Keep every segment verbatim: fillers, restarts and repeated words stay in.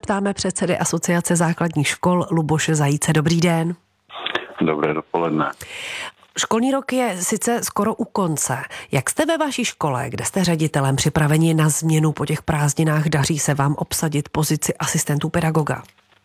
ptáme předsedy Asociace základních škol Luboše Zajíce. Dobrý den. Dobré dopoledne. Školní rok je sice skoro u konce. Jak jste ve vaší škole, kde jste ředitelem, připraveni na změnu po těch prázdninách? Daří se vám obsadit pozici asistentů pedagoga?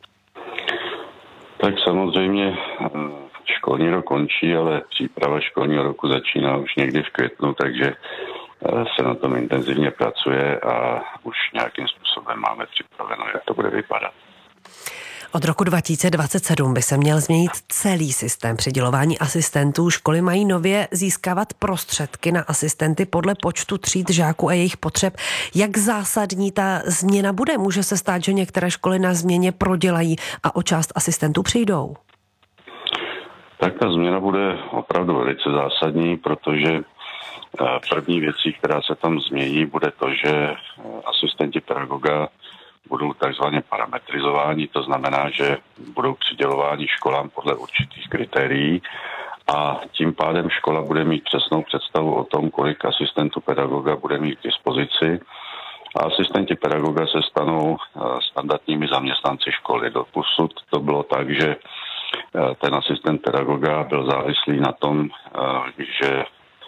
Tak samozřejmě školní rok končí, ale příprava školního roku začíná už někdy v květnu, takže se na tom intenzivně pracuje a už nějakým způsobem máme připraveno, jak to bude vypadat. Od roku dva tisíce dvacet sedm by se měl změnit celý systém přidělování asistentů. Školy mají nově získávat prostředky na asistenty podle počtu tříd žáků a jejich potřeb. Jak zásadní ta změna bude? Může se stát, že některé školy na změně prodělají a o část asistentů přijdou? Tak ta změna bude opravdu velice zásadní, protože první věcí, která se tam změní, bude to, že asistenti pedagoga budou takzvaně parametrizováni, to znamená, že budou přidělováni školám podle určitých kritérií a tím pádem škola bude mít přesnou představu o tom, kolik asistentů pedagoga bude mít k dispozici a asistenti pedagoga se stanou standardními zaměstnanci školy. Doposud to bylo tak, že ten asistent pedagoga byl závislý na tom, že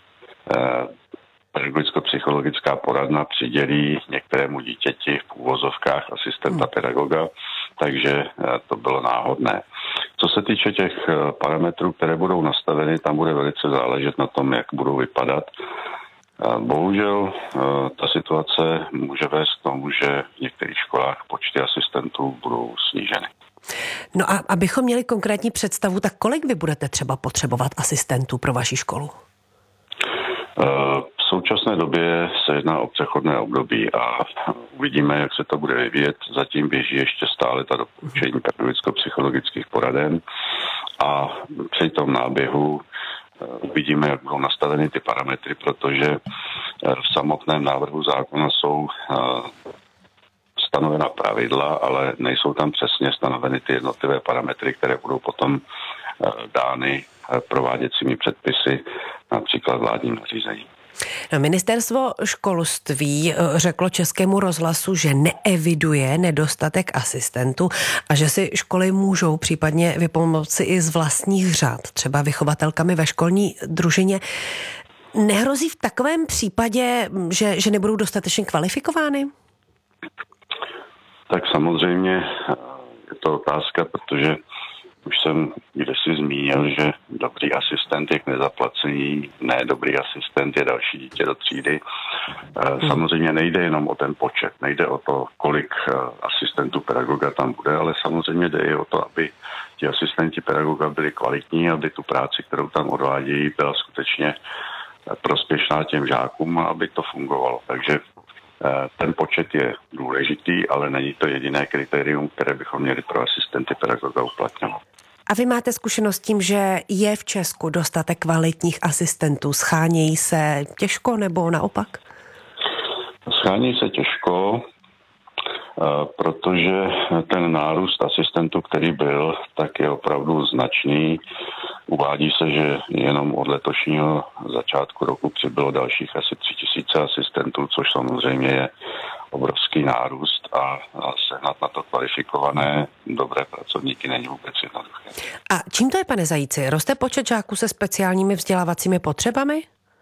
pedagogicko-psychologická poradna přidělí některému dítěti v úvozovkách asistenta pedagoga, takže to bylo náhodné. Co se týče těch parametrů, které budou nastaveny, tam bude velice záležet na tom, jak budou vypadat. Bohužel ta situace může vést k tomu, že v některých školách počty asistentů budou sníženy. No a abychom měli konkrétní představu, tak kolik vy budete třeba potřebovat asistentů pro vaši školu? V současné době se jedná o přechodné období a uvidíme, jak se to bude vyvíjet. Zatím běží ještě stále ta doporučení pedagogicko-psychologických poraden a při tom náběhu uvidíme, jak budou nastaveny ty parametry, protože v samotném návrhu zákona jsou stanovena pravidla, ale nejsou tam přesně stanoveny ty jednotlivé parametry, které budou potom dány prováděcími předpisy, například vládním nařízením. Ministerstvo školství řeklo Českému rozhlasu, že neeviduje nedostatek asistentů a že si školy můžou případně vypomoci i z vlastních řad, třeba vychovatelkami ve školní družině. Nehrozí v takovém případě, že, že nebudou dostatečně kvalifikovány? Tak samozřejmě je to otázka, protože už jsem kdysi zmínil, že dobrý asistent je k nezaplacení, ne dobrý asistent je další dítě do třídy. Samozřejmě nejde jenom o ten počet, nejde o to, kolik asistentů pedagoga tam bude, ale samozřejmě jde i o to, aby ti asistenti pedagoga byli kvalitní, aby tu práci, kterou tam odvádějí, byla skutečně prospěšná těm žákům a aby to fungovalo. Takže ten počet je důležitý, ale není to jediné kritérium, které bychom měli pro asistenty pedagoga uplatňovat. A vy máte zkušenost tím, že je v Česku dostatek kvalitních asistentů? Schánějí se těžko nebo naopak? Schánějí se těžko, protože ten nárůst asistentů, který byl, tak je opravdu značný. Uvádí se, že jenom od letošního začátku roku přibylo dalších asi tři tisíce asistentů, což samozřejmě je obrovský nárůst a sehnat na to kvalifikované dobré pracovníky není vůbec jednoduché. A čím to je, pane Zajíci? Roste počet žáků se speciálními vzdělávacími potřebami?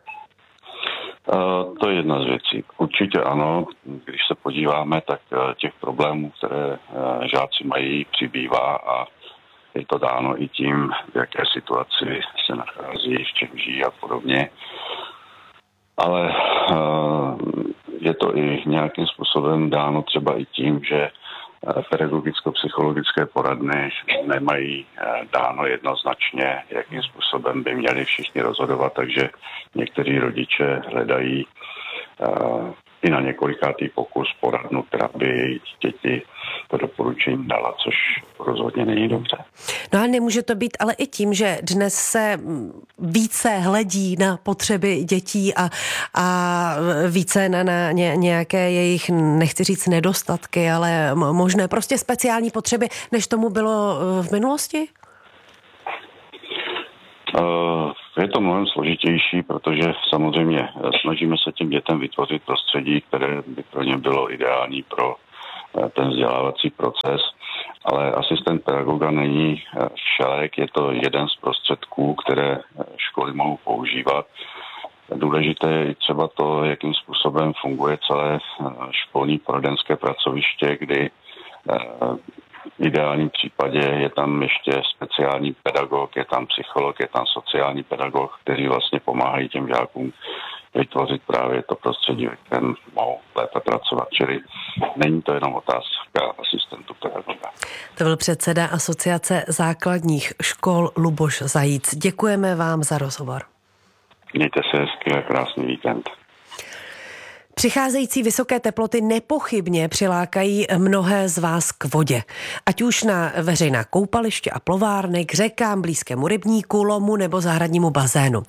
Uh, to je jedna z věcí. Určitě ano. Když se podíváme, tak uh, těch problémů, které uh, žáci mají, přibývá a je to dáno i tím, v jaké situaci se nachází, v čem žijí a podobně. Ale uh, je to i nějakým způsobem dáno třeba i tím, že pedagogicko-psychologické poradny nemají dáno jednoznačně, jakým způsobem by měli všichni rozhodovat, takže někteří rodiče hledají uh, i na několikátý pokus poradnu, která by jejich děti to doporučení dala, což rozhodně není dobře. No a nemůže to být ale i tím, že dnes se více hledí na potřeby dětí a, a více na, na ně, nějaké jejich, nechci říct nedostatky, ale možné prostě speciální potřeby, než tomu bylo v minulosti? Uh, je to mnohem složitější, protože samozřejmě snažíme se těm dětem vytvořit prostředí, které by pro ně bylo ideální pro ten vzdělávací proces. Ale asistent pedagoga není všelek, je to jeden z prostředků, které školy mohou používat. Důležité je i třeba to, jakým způsobem funguje celé školní poradenské pracoviště, kdy v ideálním případě je tam ještě speciální pedagog, je tam psycholog, je tam sociální pedagog, kteří vlastně pomáhají těm žákům vytvořit právě to prostředí, ve kterém mohou lépe pracovat. Čili není to jenom otázka asistentu pedagoga. To byl předseda Asociace základních škol Luboš Zajíc. Děkujeme vám za rozhovor. Mějte se hezky a krásný víkend. Přicházející vysoké teploty nepochybně přilákají mnohé z vás k vodě. Ať už na veřejná koupaliště a plovárny, k řekám, blízkému rybníku, lomu nebo zahradnímu bazénu.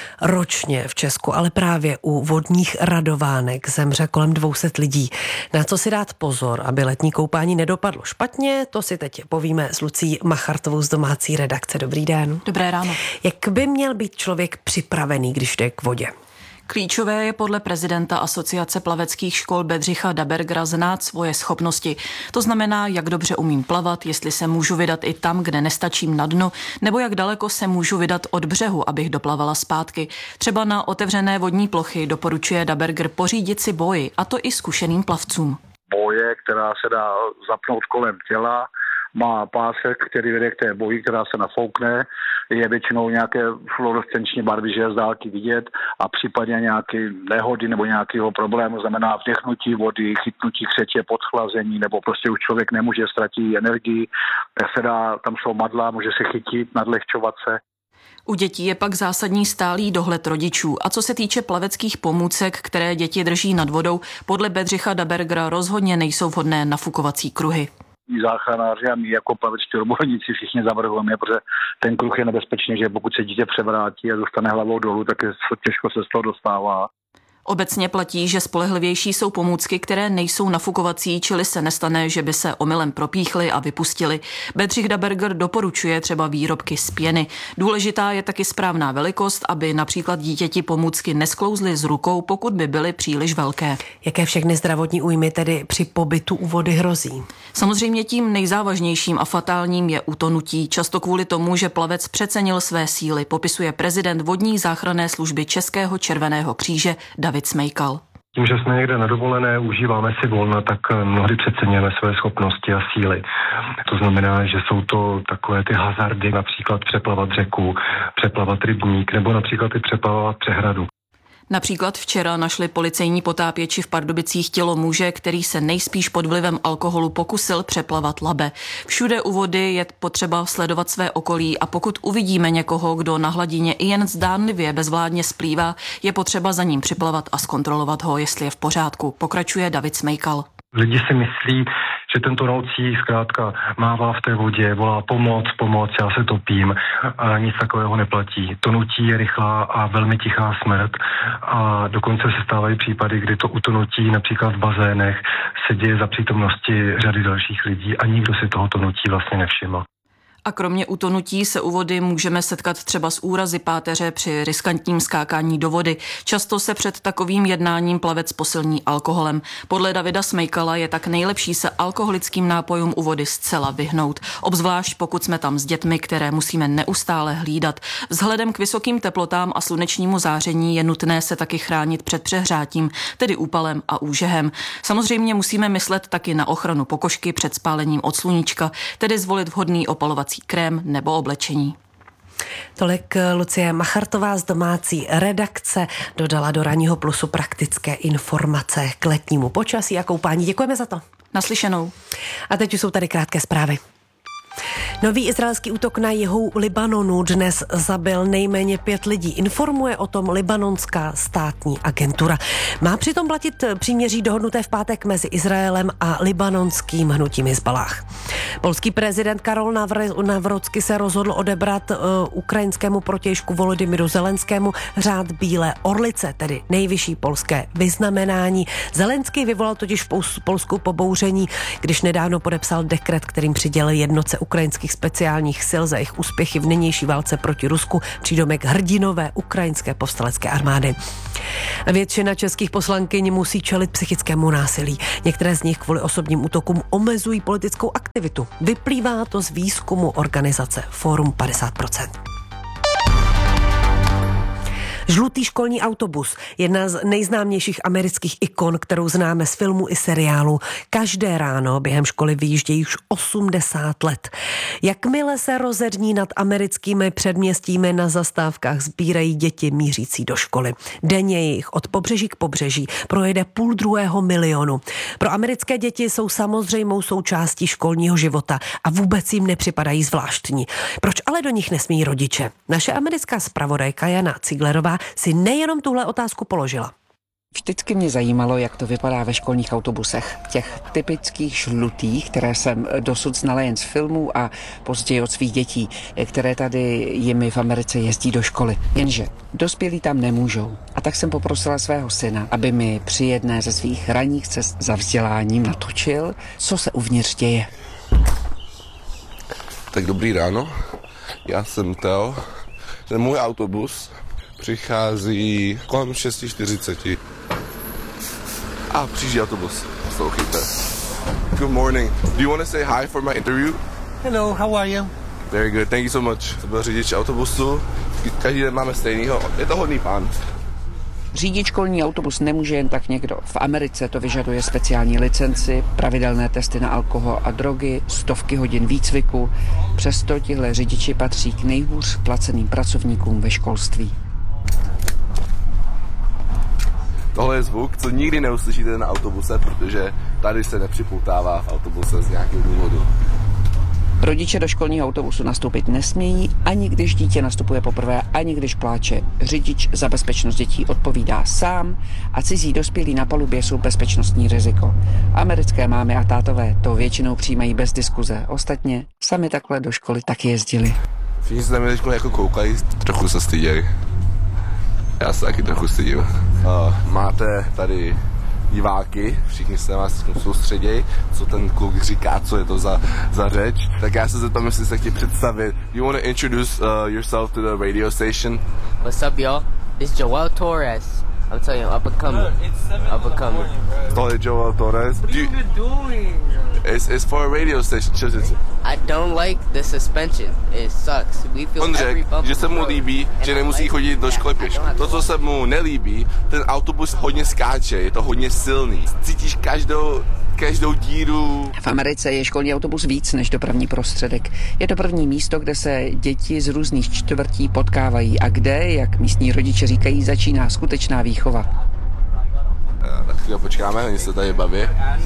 Ročně v Česku, ale právě u vodních radovánek zemře kolem dvě stě lidí. Na co si dát pozor, aby letní koupání nedopadlo špatně, to si teď povíme s Lucí Machartovou z domácí redakce. Dobrý den. Dobré ráno. Jak by měl být člověk připravený, když jde k vodě? Klíčové je podle prezidenta Asociace plaveckých škol Bedřicha Dabergera znát svoje schopnosti. To znamená, jak dobře umím plavat, jestli se můžu vydat i tam, kde nestačím na dno, nebo jak daleko se můžu vydat od břehu, abych doplavala zpátky. Třeba na otevřené vodní plochy doporučuje Daberger pořídit si boji, a to i zkušeným plavcům. Boje, která se dá zapnout kolem těla, má pásek, který vede k té boji, která se nafoukne, je většinou nějaké fluorescenční barvy, že je z dálky vidět a případně nějaké nehody nebo nějakého problému, znamená vdechnutí vody, chytnutí křetě, podchlazení, nebo prostě už člověk nemůže, ztratit energii, tak se dá, tam jsou madla, může se chytit, nadlehčovat se. U dětí je pak zásadní stálý dohled rodičů. A co se týče plaveckých pomůcek, které děti drží nad vodou, podle Bedřicha Dabergera rozhodně nejsou vhodné nafukovací kruhy. Záchranáři a my jako plavečtí odborníci všichni zavrhujeme, protože ten kruh je nebezpečný, že pokud se dítě převrátí a dostane hlavou dolů, tak je těžko se z toho dostává. Obecně platí, že spolehlivější jsou pomůcky, které nejsou nafukovací, čili se nestane, že by se omylem propíchly a vypustily. Bedřich Daberger doporučuje třeba výrobky z pěny. Důležitá je taky správná velikost, aby například dítěti pomůcky nesklouzly z rukou, pokud by byly příliš velké. Jaké všechny zdravotní újmy tedy při pobytu u vody hrozí? Samozřejmě tím nejzávažnějším a fatálním je utonutí. Často kvůli tomu, že plavec přecenil své síly, popisuje prezident vodní záchranné služby Českého červeného kříže David Smejkal. Tím, že jsme někde na dovolené, užíváme si volna, tak mnohdy přeceňujeme své schopnosti a síly. To znamená, že jsou to takové ty hazardy, například přeplavat řeku, přeplavat rybník nebo například i přeplavat přehradu. Například včera našli policejní potápěči v Pardubicích tělo muže, který se nejspíš pod vlivem alkoholu pokusil přeplavat Labe. Všude u vody je potřeba sledovat své okolí a pokud uvidíme někoho, kdo na hladině i jen zdánlivě bezvládně splývá, je potřeba za ním připlavat a zkontrolovat ho, jestli je v pořádku, pokračuje David Smejkal. Lidi si myslí, že ten tonoucí zkrátka mává v té vodě, volá pomoc, pomoc, já se topím a nic takového neplatí. Tonutí je rychlá a velmi tichá smrt a dokonce se stávají případy, kdy to utonutí například v bazénech se děje za přítomnosti řady dalších lidí a nikdo si toho tonutí vlastně nevšiml. A kromě utonutí se u vody můžeme setkat třeba s úrazy páteře při riskantním skákání do vody. Často se před takovým jednáním plavec posilní alkoholem. Podle Davida Smejkala je tak nejlepší se alkoholickým nápojům u vody zcela vyhnout. Obzvlášť pokud jsme tam s dětmi, které musíme neustále hlídat. Vzhledem k vysokým teplotám a slunečnímu záření je nutné se taky chránit před přehřátím, tedy úpalem a úžehem. Samozřejmě musíme myslet taky na ochranu pokožky před spálením od sluníčka, tedy zvolit vhodný opalovací krém nebo oblečení. Tolik Lucie Machartová z domácí redakce dodala do Ranního plusu praktické informace k letnímu počasí a koupání. Děkujeme za to. Naslyšenou. A teď už jsou tady krátké zprávy. Nový izraelský útok na jihu Libanonu dnes zabil nejméně pět lidí. Informuje o tom libanonská státní agentura. Má přitom platit příměří dohodnuté v pátek mezi Izraelem a libanonským hnutím Hizbalách. Polský prezident Karol Nawrocki se rozhodl odebrat uh, ukrajinskému protějšku Volodymyru Zelenskému řád Bílé orlice, tedy nejvyšší polské vyznamenání. Zelenský vyvolal totiž v Polsku pobouření, když nedávno podepsal dekret, kterým přidělil jednotce ukrajinských amerických speciálních sil za jejich úspěchy v nynější válce proti Rusku, přídomek hrdinové ukrajinské povstalecké armády. Většina českých poslankyň musí čelit psychickému násilí. Některé z nich kvůli osobním útokům omezují politickou aktivitu. Vyplývá to z výzkumu organizace Fórum padesát procent. Žlutý školní autobus, jedna z nejznámějších amerických ikon, kterou známe z filmů i seriálů. Každé ráno během školy vyjíždějí už osmdesát let. Jakmile se rozední nad americkými předměstími, na zastávkách sbírají děti mířící do školy. Denně jich od pobřeží k pobřeží projede půl druhého milionu. Pro americké děti jsou samozřejmou součástí školního života a vůbec jim nepřipadají zvláštní. Proč ale do nich nesmí rodiče? Naše americká zpravodajka Jana Ciglerová si nejenom tuhle otázku položila. Vždycky mě zajímalo, jak to vypadá ve školních autobusech. Těch typických žlutých, které jsem dosud znala jen z filmů a později od svých dětí, které tady jimi v Americe jezdí do školy. Jenže dospělí tam nemůžou. A tak jsem poprosila svého syna, aby mi při jedné ze svých ranních cest za vzděláním natočil, co se uvnitř děje. Tak dobrý ráno, já jsem Teo. Ten můj autobus přichází kolem šest čtyřicet. A přijíždí autobus. Poslouchejte. Good morning. Do you want to say hi for my interview? Hello, how are you? Very good, thank you so much. To byl řidič autobusu. Každý den máme stejnýho. Je to hodný pán. Řídit školní autobus nemůže jen tak někdo. V Americe to vyžaduje speciální licenci, pravidelné testy na alkohol a drogy, stovky hodin výcviku. Přesto tihle řidiči patří k nejhůř placeným pracovníkům ve školství. Tohle je zvuk, co nikdy neuslyšíte na autobuse, protože tady se nepřipoutává v autobuse z nějakého důvodu. Rodiče do školního autobusu nastoupit nesmějí, ani když dítě nastupuje poprvé, ani když pláče. Řidič za bezpečnost dětí odpovídá sám a cizí dospělí na palubě jsou bezpečnostní riziko. Americké mámy a tátové to většinou přijímají bez diskuze. Ostatně sami takhle do školy taky jezdili. Všichni se tam teď jako koukají, trochu se stydějí. Já se taky trochu stydím. Uh, máte tady diváky, všichni se na vás soustředějí, co ten kluk říká, co je to za, za řeč. Tak já se zeptám, jestli se chtějí představit. You want to introduce uh, yourself to the radio station? What's up, y'all? This is Joel Torres. I'm telling you, up and coming. Up and coming. Tohle je Joel Torres. What are you doing? It's, it's for a radio station. I don't like the suspension. It sucks. We feel On every řekl, bump že se mu líbí, že nemusí chodit do školy pěšky. To, co se mu nelíbí, ten autobus hodně skáče, je to hodně silný. Cítíš každou, každou díru. V Americe je školní autobus víc než dopravní prostředek. Je to první místo, kde se děti z různých čtvrtí potkávají a kde, jak místní rodiče říkají, začíná skutečná výchova. Tak chvíli počkáme, oni se tady baví.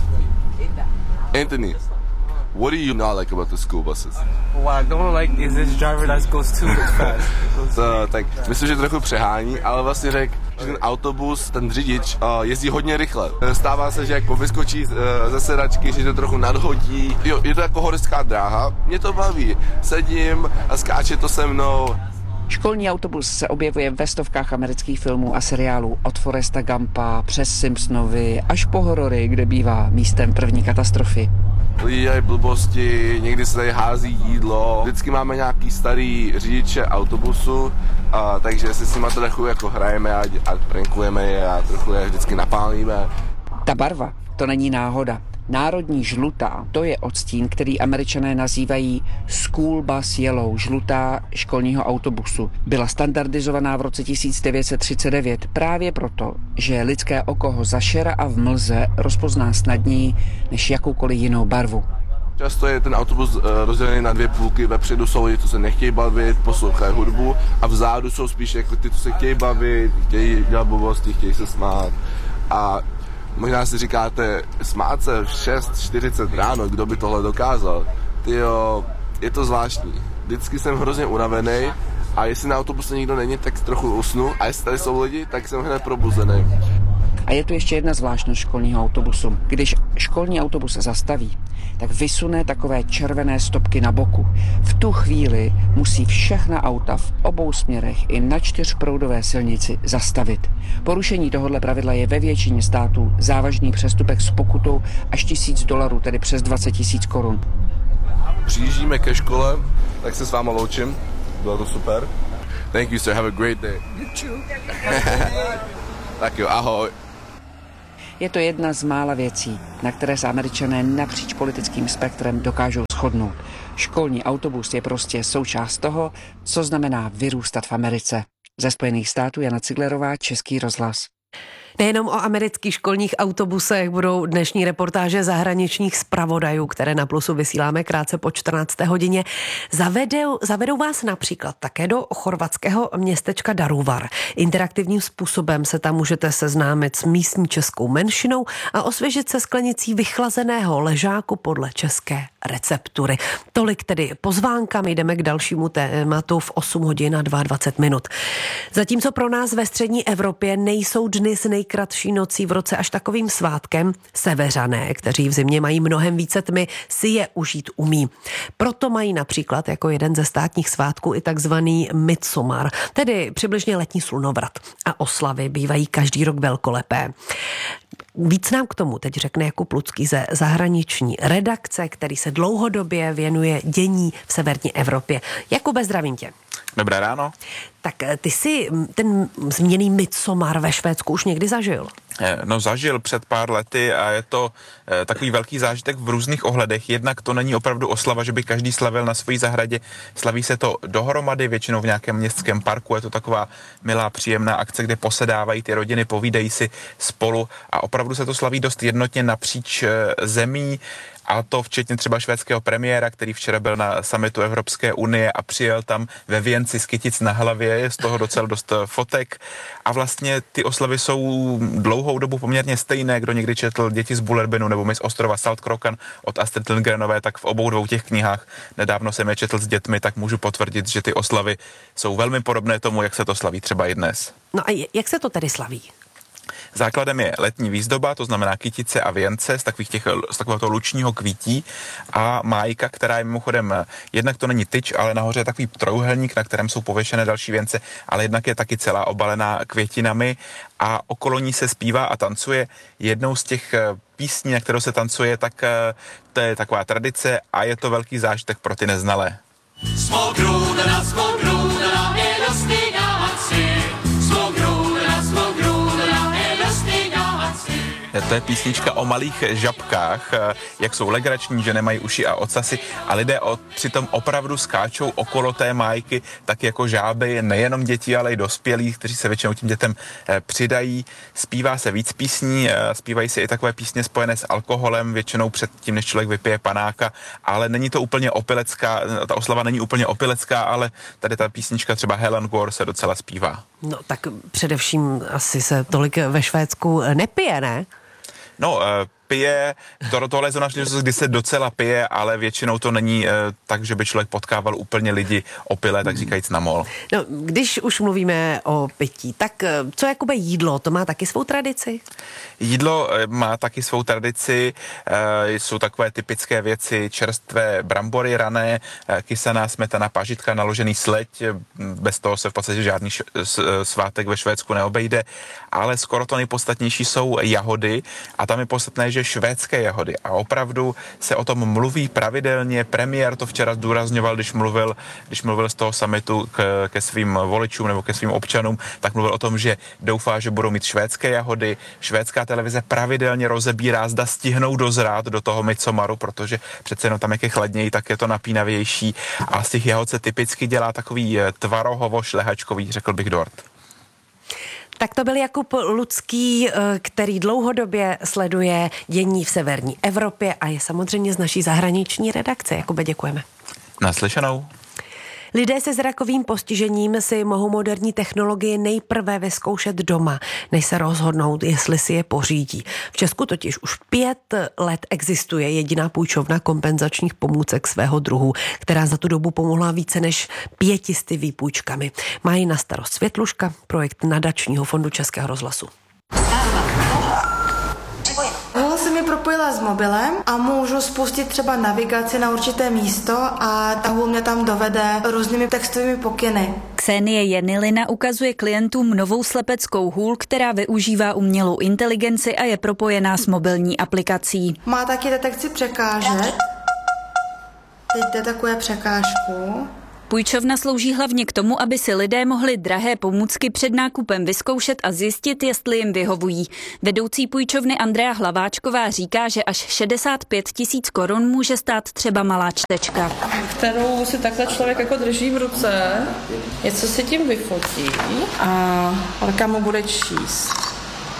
Anthony, what do you not like about the school buses? What I don't like is this driver that goes too fast. To, tak myslím, že trochu přehání, ale vlastně řekl, že ten autobus, ten řidič uh, jezdí hodně rychle. Stává se, že jak povyskočí uh, ze sedačky, že to trochu nadhodí. Jo, je to jako horská dráha, mě to baví. Sedím a skáče to se mnou. Školní autobus se objevuje ve stovkách amerických filmů a seriálů od Foresta Gumpa přes Simpsonovi až po horory, kde bývá místem první katastrofy. Lidi dělají blbosti, někdy se tady hází jídlo. Vždycky máme nějaký starý řidiče autobusu, a, takže si s nima trochu jako hrajeme a, a prankujeme je a trochu je vždycky napálíme. Ta barva, to není náhoda. Národní žlutá, to je odstín, který Američané nazývají School Bus Yellow, žlutá školního autobusu. Byla standardizovaná v roce tisíc devět set třicet devět právě proto, že lidské oko ho za šera a v mlze rozpozná snadněji než jakoukoliv jinou barvu. Často je ten autobus uh, rozdělený na dvě půlky, vepředu jsou lidi, co se nechtějí bavit, poslouchají hudbu a vzadu jsou spíš jako ty, co se chtějí bavit, chtějí dělat blbosti, chtějí se smát. A možná si říkáte, smát se v šest čtyřicet ráno, kdo by tohle dokázal? Tyjo, je to zvláštní. Vždycky jsem hrozně unavený a jestli na autobuse nikdo není, tak trochu usnu a jestli tady jsou lidi, tak jsem hned probuzený. A je tu ještě jedna zvláštnost školního autobusu. Když školní autobus zastaví, tak vysune takové červené stopky na boku. V tu chvíli musí všechna auta v obou směrech i na čtyřproudové silnici zastavit. Porušení tohoto pravidla je ve většině států závažný přestupek s pokutou až tisíc dolarů, tedy přes dvacet tisíc korun. přijíždíme ke škole, tak se s váma loučím. Bylo to super. Thank you, sir. Have a great day. Tak jo, ahoj. Je to jedna z mála věcí, na které se Američané napříč politickým spektrem dokážou shodnout. Školní autobus je prostě součást toho, co znamená vyrůstat v Americe. Ze Spojených států Jana Ciglerová, Český rozhlas. Nejenom o amerických školních autobusech budou dnešní reportáže zahraničních zpravodajů, které na Plusu vysíláme krátce po čtrnácté hodině. Zavedou, zavedou vás například také do chorvatského městečka Daruvar. Interaktivním způsobem se tam můžete seznámit s místní českou menšinou a osvěžit se sklenicí vychlazeného ležáku podle české receptury. Tolik tedy pozvánkami, jdeme k dalšímu tématu v osm hodin a dvacet dva minut. Zatímco pro nás ve střední Evropě nejsou dny s nejkratší nocí v roce až takovým svátkem, Seveřané, kteří v zimě mají mnohem více tmy, si je užít umí. Proto mají například jako jeden ze státních svátků i takzvaný Midsommar, tedy přibližně letní slunovrat. A oslavy bývají každý rok velkolepé. Víc nám k tomu teď řekne Jakub Lucký ze zahraniční redakce, který se dlouhodobě věnuje dění v severní Evropě. Jakube, zdravím tě. Dobré ráno. Tak ty jsi ten zmíněný Midsommar ve Švédsku už někdy zažil? No zažil před pár lety a je to takový velký zážitek v různých ohledech. Jednak to není opravdu oslava, že by každý slavil na své zahradě. Slaví se to dohromady, většinou v nějakém městském parku. Je to taková milá, příjemná akce, kde posedávají ty rodiny, povídají si spolu a opravdu se to slaví dost jednotně napříč zemí. A to včetně třeba švédského premiéra, který včera byl na summitu Evropské unie a přijel tam ve věnci s kytic na hlavě, je z toho docela dost fotek. A vlastně ty oslavy jsou dlouhou dobu poměrně stejné. Kdo někdy četl Děti z Bullerbinu nebo My z ostrova Saltkrokan od Astrid Lindgrenové, tak v obou dvou těch knihách, nedávno jsem je četl s dětmi, tak můžu potvrdit, že ty oslavy jsou velmi podobné tomu, jak se to slaví třeba i dnes. No a jak se to tedy slaví? Základem je letní výzdoba, to znamená kytice a věnce z, takových těch, z takového toho lučního kvítí a májka, která je mimochodem, jednak to není tyč, ale nahoře je takový trojúhelník, na kterém jsou pověšené další věnce, ale jednak je taky celá obalená květinami a okolo ní se zpívá a tancuje. Jednou z těch písní, na kterou se tancuje, tak to je taková tradice a je to velký zážitek pro ty neznalé. Små grodorna, små grodorna är lustiga att se. Små grodorna, små grodorna är lustiga att se. To je písnička o malých žabkách, jak jsou legrační, že nemají uši a ocasy a lidé o, přitom opravdu skáčou okolo té májky, tak jako žáby, nejenom děti, ale i dospělí, kteří se většinou tím dětem přidají. Zpívá se víc písní, zpívají se i takové písně spojené s alkoholem, většinou před tím, než člověk vypije panáka, ale není to úplně opilecká, ta oslava není úplně opilecká, ale tady ta písnička třeba Helen Gore se docela zpívá. No tak především asi se tolik ve Švédsku nepije, ne? No, pije, to, tohle je zóna, kdy se docela pije, ale většinou to není tak, že by člověk potkával úplně lidi opilé, tak říkajíc na mol. No, když už mluvíme o pití, tak co jakoby jídlo, to má taky svou tradici? Jídlo má taky svou tradici, jsou takové typické věci, čerstvé brambory rané, kysaná smetana, pažitka, naložený sleď, bez toho se v podstatě žádný svátek ve Švédsku neobejde, ale skoro to nejpodstatnější jsou jahody a tam je podstatné, že švédské jahody a opravdu se o tom mluví pravidelně. Premiér to včera zdůrazňoval, když mluvil, když mluvil z toho summitu k, ke svým voličům nebo ke svým občanům, tak mluvil o tom, že doufá, že budou mít švédské jahody. Švédská televize pravidelně rozebírá, zda stihnou dozrát do toho Midsommaru, protože přece jenom tam jak je chladněji, tak je to napínavější a z těch jahod se typicky dělá takový tvarohovo-šlehačkový, řekl bych dort. Tak to byl Jakub Lucký, který dlouhodobě sleduje dění v severní Evropě a je samozřejmě z naší zahraniční redakce. Jakube, děkujeme. Naslyšenou. Lidé se zrakovým postižením si mohou moderní technologie nejprve vyzkoušet doma, než se rozhodnout, jestli si je pořídí. V Česku totiž už pět let existuje jediná půjčovna kompenzačních pomůcek svého druhu, která za tu dobu pomohla více než pětisty výpůjčkami. Mají na starost Světluška, projekt nadačního fondu Českého rozhlasu. Google se mi propojila s mobilem a můžu spustit třeba navigaci na určité místo a ta Google mě tam dovede různými textovými pokyny. Ksenie Jenilina ukazuje klientům novou slepeckou hůl, která využívá umělou inteligenci a je propojená s mobilní aplikací. Má taky detekci překážek Teď jde takové překážku. Půjčovna slouží hlavně k tomu, aby si lidé mohli drahé pomůcky před nákupem vyzkoušet a zjistit, jestli jim vyhovují. Vedoucí půjčovny Andrea Hlaváčková říká, že až šedesát pět tisíc korun může stát třeba malá čtečka. Kterou si takhle člověk jako drží v ruce, něco si tím vyfotí a ruka mu bude číst.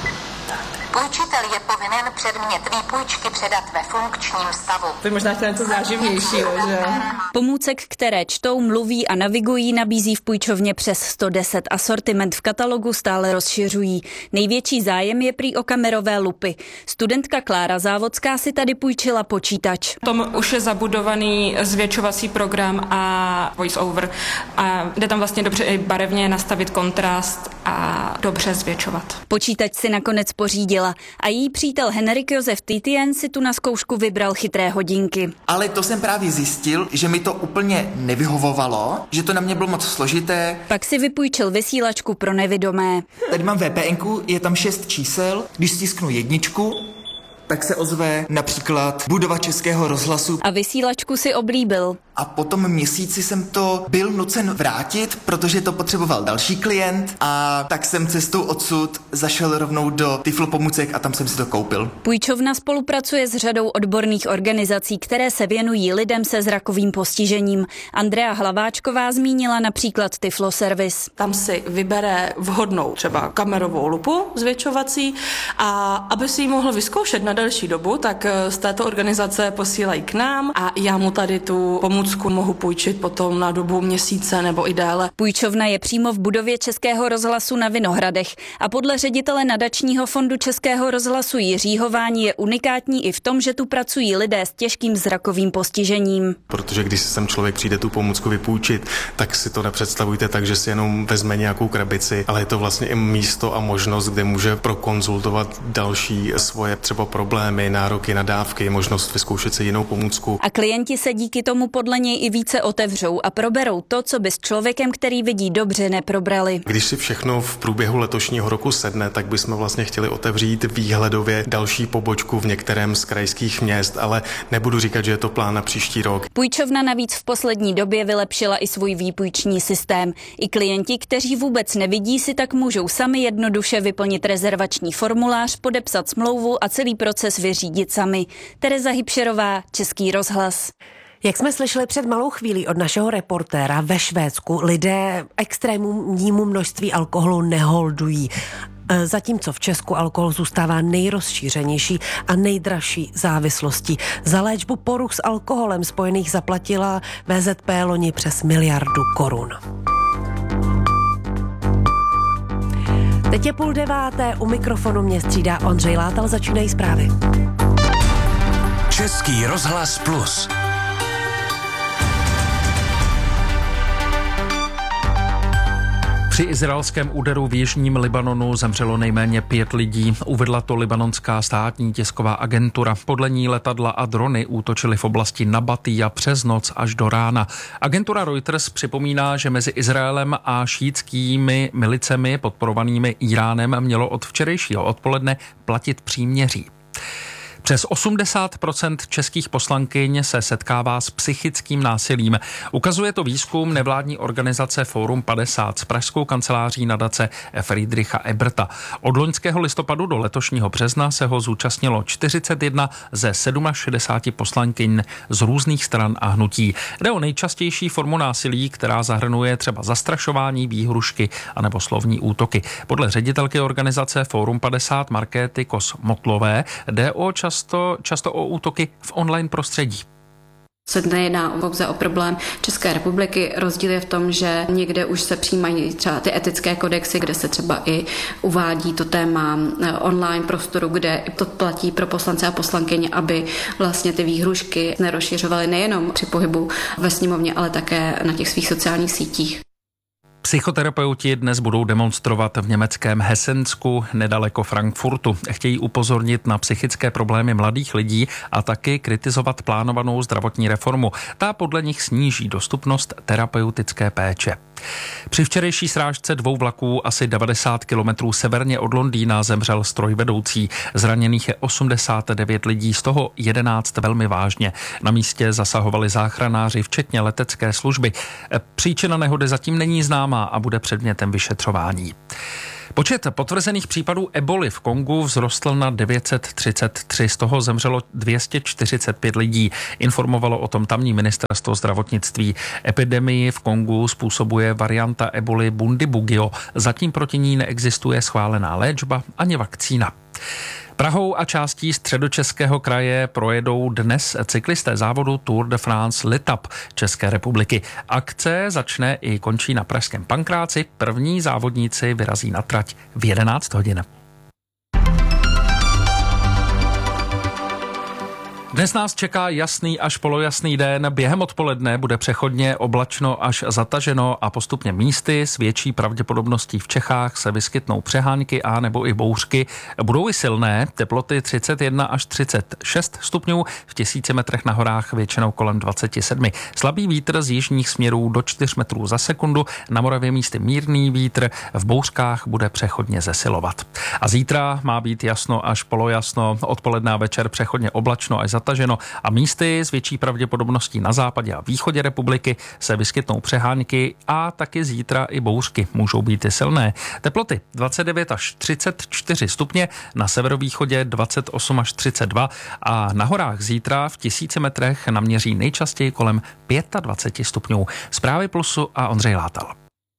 Půjčitel je povinen předmět výpůjčky předat ve funkčním stavu. To je možná chtěl něco záživnějšího, že? Pomůcek, které čtou, mluví a navigují, nabízí v půjčovně přes sto deset a sortiment v katalogu stále rozšiřují. Největší zájem je prý o kamerové lupy. Studentka Klára Závodská si tady půjčila počítač. Tom už je zabudovaný zvětšovací program a voice over a jde tam vlastně dobře i barevně nastavit kontrast a dobře zvětšovat. Počítač si nakonec pořídila a její přítel Henrik Josef Titien si tu na zkoušku vybral chytré hodinky. Ale to jsem právě zjistil, že mi to úplně nevyhovovalo, že to na mě bylo moc složité. Pak si vypůjčil vysílačku pro nevidomé. Tady mám V P N ku, je tam šest čísel, když stisknu jedničku, tak se ozve například budova Českého rozhlasu. A vysílačku si oblíbil. A po tom měsíci jsem to byl nucen vrátit, protože to potřeboval další klient a tak jsem cestou odsud zašel rovnou do Tiflo pomůcek a tam jsem si to koupil. Půjčovna spolupracuje s řadou odborných organizací, které se věnují lidem se zrakovým postižením. Andrea Hlaváčková zmínila například Tiflo Service. Tam si vybere vhodnou třeba kamerovou lupu zvětšovací a aby si ji mohl vyzkoušet na delší dobu, tak z této organizace posílají k nám a já mu tady tu pomůcku mohu půjčit potom na dobu měsíce nebo i déle. Půjčovna je přímo v budově Českého rozhlasu na Vinohradech a podle ředitele nadačního fondu Českého rozhlasu Jiřího Váni je unikátní i v tom, že tu pracují lidé s těžkým zrakovým postižením. Protože když si sem člověk přijde tu pomůcku vypůjčit, tak si to nepředstavujte tak, že si jenom vezme nějakou krabici, ale je to vlastně i místo a možnost, kde může prokonzultovat další svoje třeba problémy, nároky na dávky, možnost vyzkoušet si jinou pomůcku. A klienti se díky tomu podle něj i více otevřou a proberou to, co by s člověkem, který vidí dobře, neprobrali. Když si všechno v průběhu letošního roku sedne, tak bychom vlastně chtěli otevřít výhledově další pobočku v některém z krajských měst, ale nebudu říkat, že je to plán na příští rok. Půjčovna navíc v poslední době vylepšila i svůj výpůjční systém. I klienti, kteří vůbec nevidí, si tak můžou sami jednoduše vyplnit rezervační formulář, podepsat smlouvu a celý proces vyřídit sami. Tereza Hybšerová, Český rozhlas. Jak jsme slyšeli před malou chvílí od našeho reportéra, ve Švédsku lidé extrémnímu množství alkoholu neholdují. Zatímco v Česku alkohol zůstává nejrozšířenější a nejdražší závislostí. Za léčbu poruch s alkoholem spojených zaplatila V Z P loni přes miliardu korun. Teď je půl deváté, u mikrofonu mě střídá Ondřej Látal, začínají zprávy. Český rozhlas Plus. Při izraelském úderu v jižním Libanonu zemřelo nejméně pět lidí, uvedla to libanonská státní tisková agentura. Podle ní letadla a drony útočily v oblasti Nabatija přes noc až do rána. Agentura Reuters připomíná, že mezi Izraelem a šítskými milicemi podporovanými Iránem mělo od včerejšího odpoledne platit příměří. Přes osmdesát procent českých poslankyň se setkává s psychickým násilím. Ukazuje to výzkum nevládní organizace Fórum padesát s pražskou kanceláří nadace Friedricha Eberta. Od loňského listopadu do letošního března se ho zúčastnilo čtyřicet jedna ze šedesáti sedmi poslankyň z různých stran a hnutí. Jde o nejčastější formu násilí, která zahrnuje třeba zastrašování, výhrušky anebo slovní útoky. Podle ředitelky organizace Fórum padesát Markéty Kos-Motlové jde o čas Často, často o útoky v online prostředí. Se nejedná pouze o problém České republiky. Rozdíl je v tom, že někde už se přijímají třeba ty etické kodexy, kde se třeba i uvádí to téma online prostoru, kde to platí pro poslance a poslankyně, aby vlastně ty výhrušky nerozšiřovaly nejenom při pohybu ve sněmovně, ale také na těch svých sociálních sítích. Psychoterapeuti dnes budou demonstrovat v německém Hessensku nedaleko Frankfurtu. Chtějí upozornit na psychické problémy mladých lidí a taky kritizovat plánovanou zdravotní reformu. Ta podle nich sníží dostupnost terapeutické péče. Při včerejší srážce dvou vlaků asi devadesát kilometrů severně od Londýna zemřel strojvedoucí. Zraněných je osmdesát devět lidí, z toho jedenáct velmi vážně. Na místě zasahovali záchranáři, včetně letecké služby. Příčina nehody zatím není známá a bude předmětem vyšetřování. Počet potvrzených případů eboli v Kongu vzrostl na devět set třicet tři, z toho zemřelo dvě stě čtyřicet pět lidí. Informovalo o tom tamní ministerstvo zdravotnictví. Epidemii v Kongu způsobuje varianta eboli Bundibugyo. Zatím proti ní neexistuje schválená léčba ani vakcína. Prahou a částí středočeského kraje projedou dnes cyklisté závodu Tour de France L'Etape České republiky. Akce začne i končí na pražském Pankráci. První závodníci vyrazí na trať v jedenáct hodin. Dnes nás čeká jasný až polojasný den. Během odpoledne bude přechodně oblačno až zataženo a postupně místy s větší pravděpodobností v Čechách se vyskytnou přehánky a nebo i bouřky. Budou i silné, teploty třicet jedna až třicet šest stupňů, v tisíci metrech na horách většinou kolem dvacet sedm. Slabý vítr z jižních směrů do čtyř metrů za sekundu, na Moravě místy mírný vítr, v bouřkách bude přechodně zesilovat. A zítra má být jasno až polojasno, odpoledne a večer přechodně oblačno až zataženo a místy s větší pravděpodobností na západě a východě republiky se vyskytnou přehánky a taky zítra i bouřky můžou být i silné. Teploty dvacet devět až třicet čtyři stupně, na severovýchodě dvacet osm až třicet dva a na horách zítra v tisíci metrech naměří nejčastěji kolem dvacet pět stupňů. Zprávy Plusu a Ondřej Látal.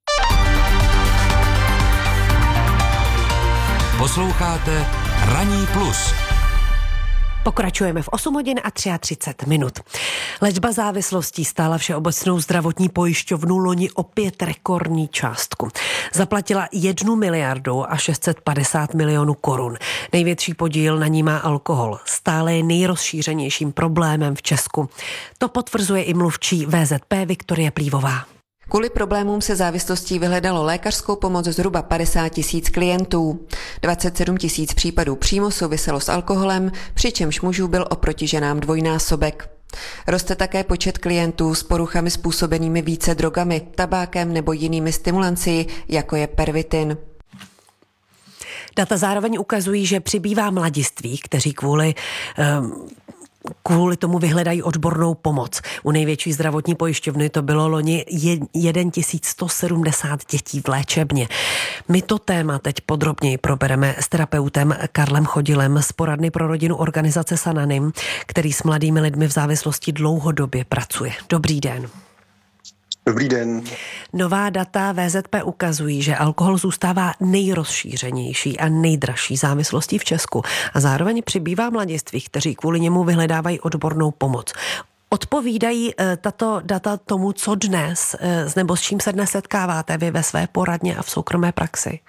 Posloucháte Ranní plus. Pokračujeme v osm hodin a třicet tři minut. Léčba závislostí stála Všeobecnou zdravotní pojišťovnu loni opět rekordní částku. Zaplatila jednu miliardu a šest set padesát milionů korun. Největší podíl na ní má alkohol. Stále je nejrozšířenějším problémem v Česku. To potvrzuje i mluvčí V Z P Viktorie Plívová. Kvůli problémům se závislostí vyhledalo lékařskou pomoc zhruba padesát tisíc klientů. dvacet sedm tisíc případů přímo souviselo s alkoholem, přičemž mužů byl oproti ženám dvojnásobek. Roste také počet klientů s poruchami způsobenými více drogami, tabákem nebo jinými stimulanci, jako je pervitin. Data zároveň ukazují, že přibývá mladistvých, kteří kvůli um, Kvůli tomu vyhledají odbornou pomoc. U největší zdravotní pojišťovny to bylo loni tisíc sto sedmdesát dětí v léčebně. My to téma teď podrobněji probereme s terapeutem Karlem Chodilem z poradny pro rodinu organizace Sananim, který s mladými lidmi v závislosti dlouhodobě pracuje. Dobrý den. Dobrý den. Nová data V Z P ukazují, že alkohol zůstává nejrozšířenější a nejdražší závislostí v Česku a zároveň přibývá mladistvých, kteří kvůli němu vyhledávají odbornou pomoc. Odpovídají tato data tomu, co dnes, nebo s čím se dnes setkáváte vy ve své poradně a v soukromé praxi?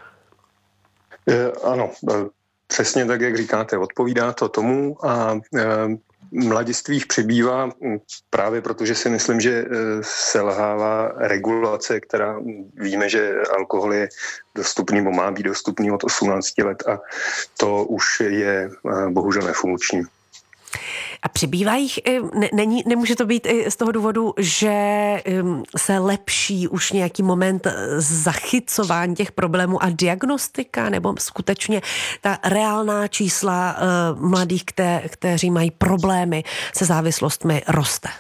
Ano, přesně tak, jak říkáte, odpovídá to tomu a mladistvých přibývá právě protože si myslím, že selhává regulace, která víme, že alkohol je dostupný, nebo má být dostupný od osmnácti let a to už je bohužel nefunkční. A přibývá jich, není, nemůže to být i z toho důvodu, že se lepší už nějaký moment zachycování těch problémů a diagnostika, nebo skutečně ta reálná čísla mladých, kte, kteří mají problémy se závislostmi, roste?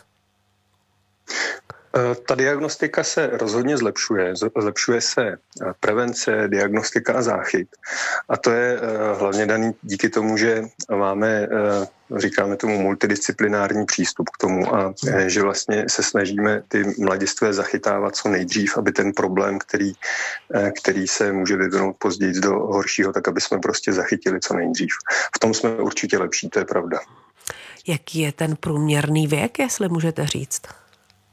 Ta diagnostika se rozhodně zlepšuje. Zlepšuje se prevence, diagnostika a záchyt. A to je hlavně daný díky tomu, že máme, říkáme tomu, multidisciplinární přístup k tomu a že vlastně se snažíme ty mladistvé zachytávat co nejdřív, aby ten problém, který, který se může vyvinout později do horšího, tak aby jsme prostě zachytili co nejdřív. V tom jsme určitě lepší, to je pravda. Jaký je ten průměrný věk, jestli můžete říct?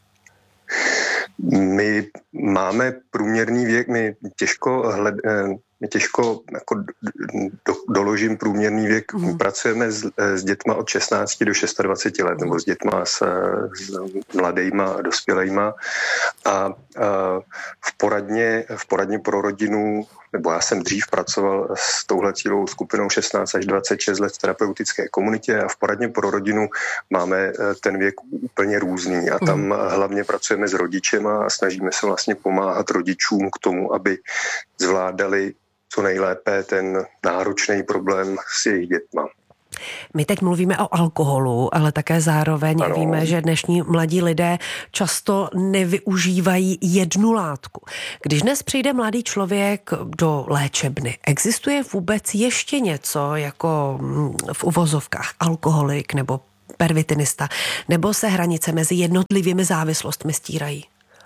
My máme průměrný věk, my těžko hled, my těžko jako do, doložím průměrný věk. My pracujeme s, s dětma od šestnácti do dvaceti šesti let, nebo s dětma s, s mladejma a dospělejma. A, a v, poradně, v poradně pro rodinu, nebo já jsem dřív pracoval s touhle cílovou skupinou šestnáct až dvacet šest let v terapeutické komunitě a v poradně pro rodinu máme ten věk úplně různý a tam hlavně pracujeme s rodičema a snažíme se vlastně pomáhat rodičům k tomu, aby zvládali co nejlépe ten náročný problém s jejich dětma. My teď mluvíme o alkoholu, ale také zároveň ano. víme, že dnešní mladí lidé často nevyužívají jednu látku. Když dnes přijde mladý člověk do léčebny, existuje vůbec ještě něco jako v uvozovkách alkoholik nebo pervitinista, nebo se hranice mezi jednotlivými závislostmi stírají?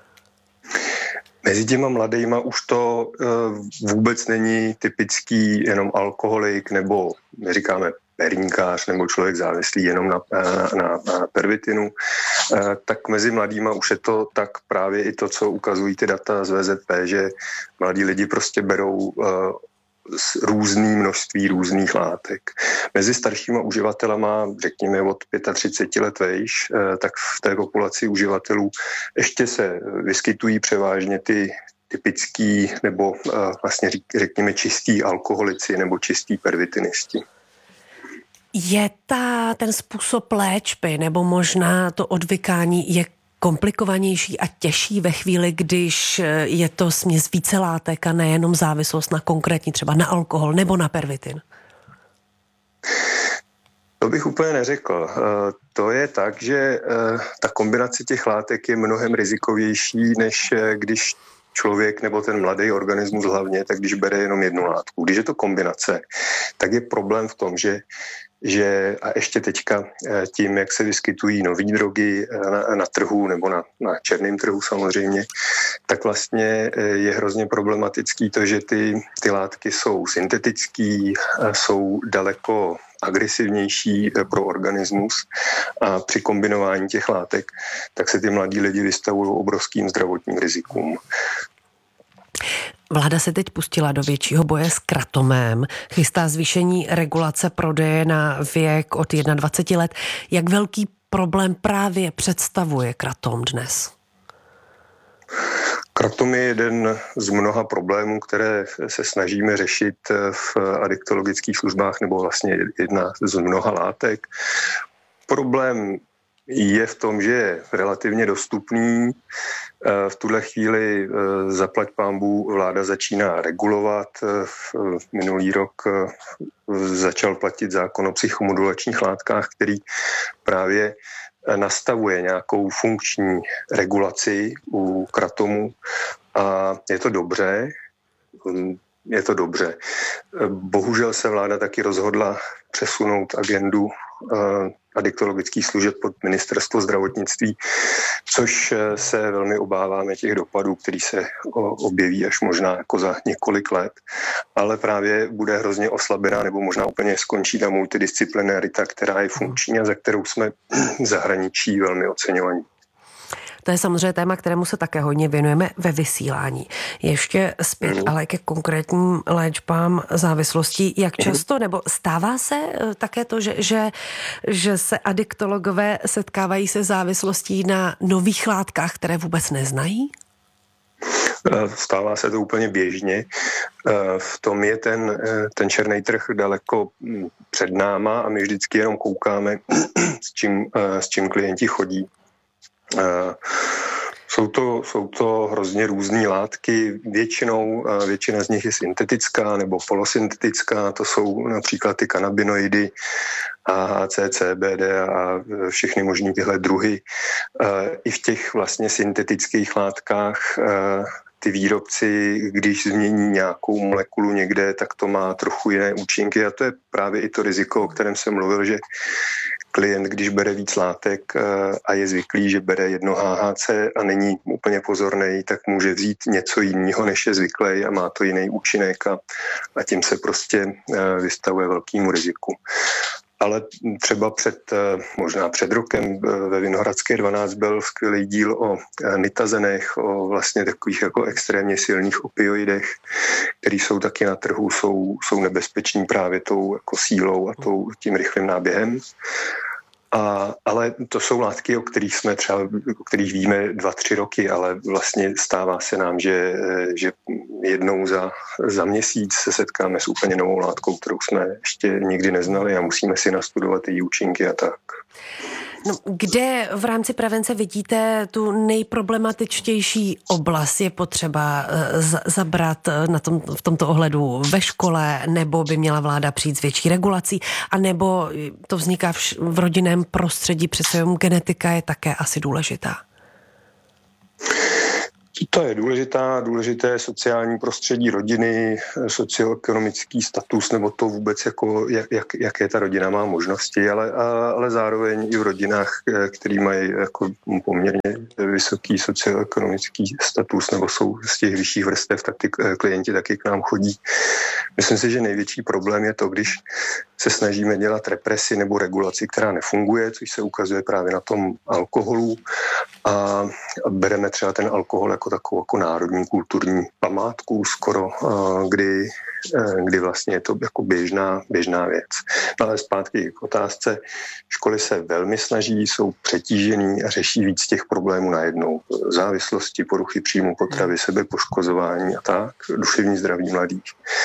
Mezi těma mladejma už to uh, vůbec není typický jenom alkoholik nebo, my říkáme, perníkář nebo člověk závislý jenom na, na, na pervitinu, tak mezi mladýma už je to tak právě i to, co ukazují ty data z V Z P, že mladí lidi prostě berou různý množství různých látek. Mezi staršíma uživatelama, řekněme od třicet pět let vejš, tak v té populaci uživatelů ještě se vyskytují převážně ty typický nebo vlastně řekněme čistý alkoholici nebo čistý pervitinisti. Je ta, ten způsob léčby nebo možná to odvykání je komplikovanější a těžší ve chvíli, když je to směs více látek a nejenom závislost na konkrétní, třeba na alkohol nebo na pervitin? To bych úplně neřekl. To je tak, že ta kombinace těch látek je mnohem rizikovější, než když člověk nebo ten mladý organismus hlavně, tak když bere jenom jednu látku. Když je to kombinace, tak je problém v tom, že že a ještě teďka tím, jak se vyskytují nový drogy na, na trhu nebo na, na černém trhu samozřejmě, tak vlastně je hrozně problematický to, že ty, ty látky jsou syntetický, jsou daleko agresivnější pro organismus a při kombinování těch látek, tak se ty mladí lidi vystavují obrovským zdravotním rizikům. Vláda se teď pustila do většího boje s kratomem, chystá zvýšení regulace prodeje na věk od dvaceti jedna let. Jak velký problém právě představuje kratom dnes? Kratom je jeden z mnoha problémů, které se snažíme řešit v adiktologických službách, nebo vlastně jedna z mnoha látek. Problém je v tom, že je relativně dostupný. V tuhle chvíli zaplať pánbů vláda začíná regulovat. Minulý rok začal platit zákon o psychomodulačních látkách, který právě nastavuje nějakou funkční regulaci u kratomu a je to dobře. Je to dobře. Bohužel se vláda taky rozhodla přesunout agendu adiktologických služeb pod ministerstvo zdravotnictví, což se velmi obáváme těch dopadů, který se objeví až možná jako za několik let, ale právě bude hrozně oslabená nebo možná úplně skončí ta multidisciplinarita, která je funkční a za kterou jsme v zahraničí velmi oceňovaní. To je samozřejmě téma, kterému se také hodně věnujeme ve vysílání. Ještě zpět, mm. ale ke konkrétním léčbám závislostí. Jak často, nebo stává se také to, že, že, že se adiktologové setkávají se závislostí na nových látkách, které vůbec neznají? Stává se to úplně běžně. V tom je ten, ten černý trh daleko před náma a my vždycky jenom koukáme, s čím, s čím klienti chodí. Jsou to, jsou to hrozně různé látky, většinou, většina z nich je syntetická nebo polosyntetická, to jsou například ty kanabinoidy, A H C, C B D a všechny možný tyhle druhy. I v těch vlastně syntetických látkách ty výrobci, když změní nějakou molekulu někde, tak to má trochu jiné účinky a to je právě i to riziko, o kterém jsem mluvil, že klient, když bere víc látek a je zvyklý, že bere jedno H H C a není úplně pozorný, tak může vzít něco jiného, než je zvyklý a má to jiný účinek a, a tím se prostě vystavuje velkému riziku. ale třeba před, možná před rokem ve Vinohradské dvanáct byl skvělý díl o nitazenech, o vlastně takových jako extrémně silných opioidech, který jsou taky na trhu, jsou, jsou nebezpeční právě tou jako sílou a tou, tím rychlým náběhem. A, ale to jsou látky, o kterých jsme třeba, o kterých víme dva, tři roky, ale vlastně stává se nám, že, že jednou za, za měsíc se setkáme s úplně novou látkou, kterou jsme ještě nikdy neznali a musíme si nastudovat její účinky a tak. No, kde v rámci prevence vidíte tu nejproblematičtější oblast? Je potřeba zabrat na tom, v tomto ohledu ve škole, nebo by měla vláda přijít s větší regulací, a nebo to vzniká v, v rodinném prostředí, přece jenom genetika je také asi důležitá? To je důležitá, důležité sociální prostředí rodiny, socioekonomický status, nebo to vůbec, jako, jak, jak, jaké ta rodina má možnosti, ale, a, ale zároveň i v rodinách, který mají jako poměrně vysoký socioekonomický status, nebo jsou z těch vyšších vrstev, tak ty klienti taky k nám chodí. Myslím si, že největší problém je to, když se snažíme dělat represi nebo regulaci, která nefunguje, což se ukazuje právě na tom alkoholu, a bereme třeba ten alkohol jako takovou jako národní kulturní památku skoro, kdy, kdy vlastně je to jako běžná, běžná věc. Ale zpátky k otázce. Školy se velmi snaží, jsou přetížený a řeší víc těch problémů najednou. Závislosti, poruchy příjmu potravy, sebepoškozování a tak, duševní zdraví mladých.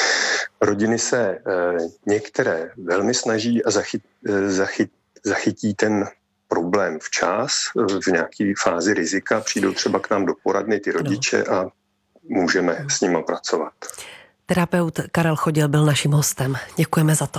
Rodiny se některé velmi snaží a zachyt, zachyt, zachytí ten problém včas, v nějaké fázi rizika, přijdou třeba k nám do poradny ty rodiče a můžeme s nima pracovat. Terapeut Karel Chodil byl naším hostem. Děkujeme za to.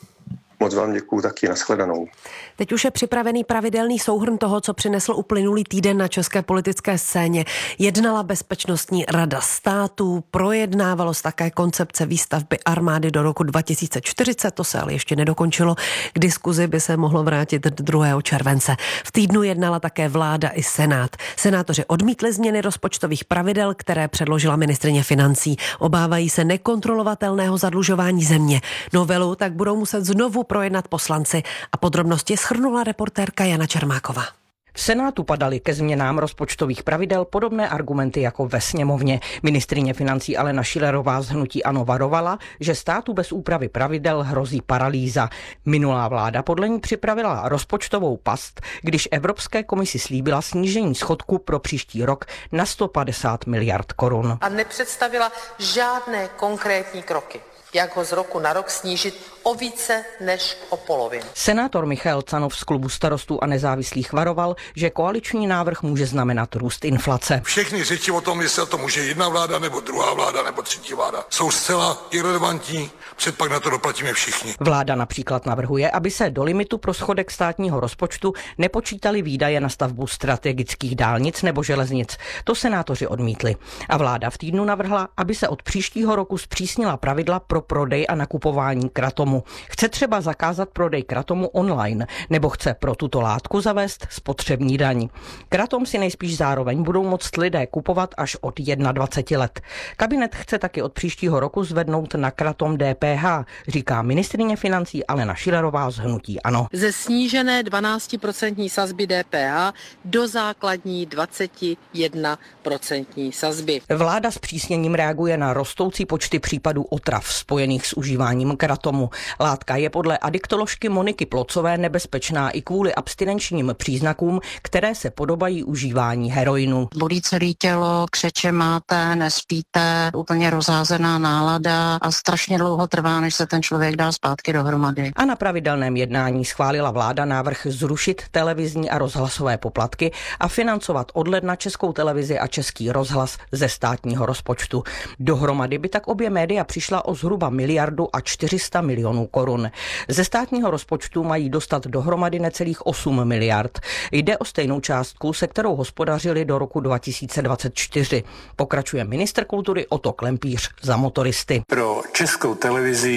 Moc vám děkuju, taky nashledanou. Teď už je připravený pravidelný souhrn toho, co přinesl uplynulý týden na české politické scéně. Jednala Bezpečnostní rada státu, projednávalo se také koncepce výstavby armády do roku dva tisíce čtyřicet, to se ale ještě nedokončilo. K diskuzi by se mohlo vrátit druhého července. V týdnu jednala také vláda i Senát. Senátoři odmítli změny rozpočtových pravidel, které předložila ministryně financí. Obávají se nekontrolovatelného zadlužování země. Novelu tak budou muset znovu projednat poslanci, a podrobnosti shrnula reportérka Jana Čermáková. V Senátu padaly ke změnám rozpočtových pravidel podobné argumenty jako ve sněmovně. Ministryně financí Alena Schillerová z hnutí ANO varovala, že státu bez úpravy pravidel hrozí paralýza. Minulá vláda podle ní připravila rozpočtovou past, když Evropské komisi slíbila snížení schodku pro příští rok na sto padesát miliard korun. A nepředstavila žádné konkrétní kroky, jak ho z roku na rok snížit o více než o polovinu. Senátor Michael Canov z klubu Starostů a nezávislých varoval, že koaliční návrh může znamenat růst inflace. Všechny řeči o tom, jestli to může jedna vláda, nebo druhá vláda, nebo třetí vláda, jsou zcela irelevantní, před pak na to doplatíme všichni. Vláda například navrhuje, aby se do limitu pro schodek státního rozpočtu nepočítali výdaje na stavbu strategických dálnic nebo železnic. To senátoři odmítli. A vláda v týdnu navrhla, aby se od příštího roku zpřísnila pravidla pro prodej a nakupování kratomu. Chce třeba zakázat prodej kratomu online, nebo chce pro tuto látku zavést spotřební daň. Kratom si nejspíš zároveň budou moct lidé kupovat až od dvacet jedna let. Kabinet chce taky od příštího roku zvednout na kratom D P H, říká ministryně financí Alena Schillerová z hnutí ANO. Ze snížené dvanáctiprocentní sazby D P H do základní dvacet jedna procentní sazby. Vláda s přísněním reaguje na rostoucí počty případů otrav spojených s užíváním kratomu. Látka je podle adiktoložky Moniky Plocové nebezpečná i kvůli abstinenčním příznakům, které se podobají užívání heroinu. Bolí celé tělo, křeče máte, nespíte, úplně rozházená nálada a strašně dlouho trvá, než se ten člověk dá zpátky dohromady. A na pravidelném jednání schválila vláda návrh zrušit televizní a rozhlasové poplatky a financovat od ledna Českou televizi a Český rozhlas ze státního rozpočtu. Dohromady by tak obě média přišla o zhruba miliardu a čtyři sta milionů korun. Ze státního rozpočtu mají dostat dohromady necelých osm miliard. Jde o stejnou částku, se kterou hospodařili do roku dva tisíce dvacet čtyři. Pokračuje ministr kultury Otto Klempíř za Motoristy. Pro Českou televizi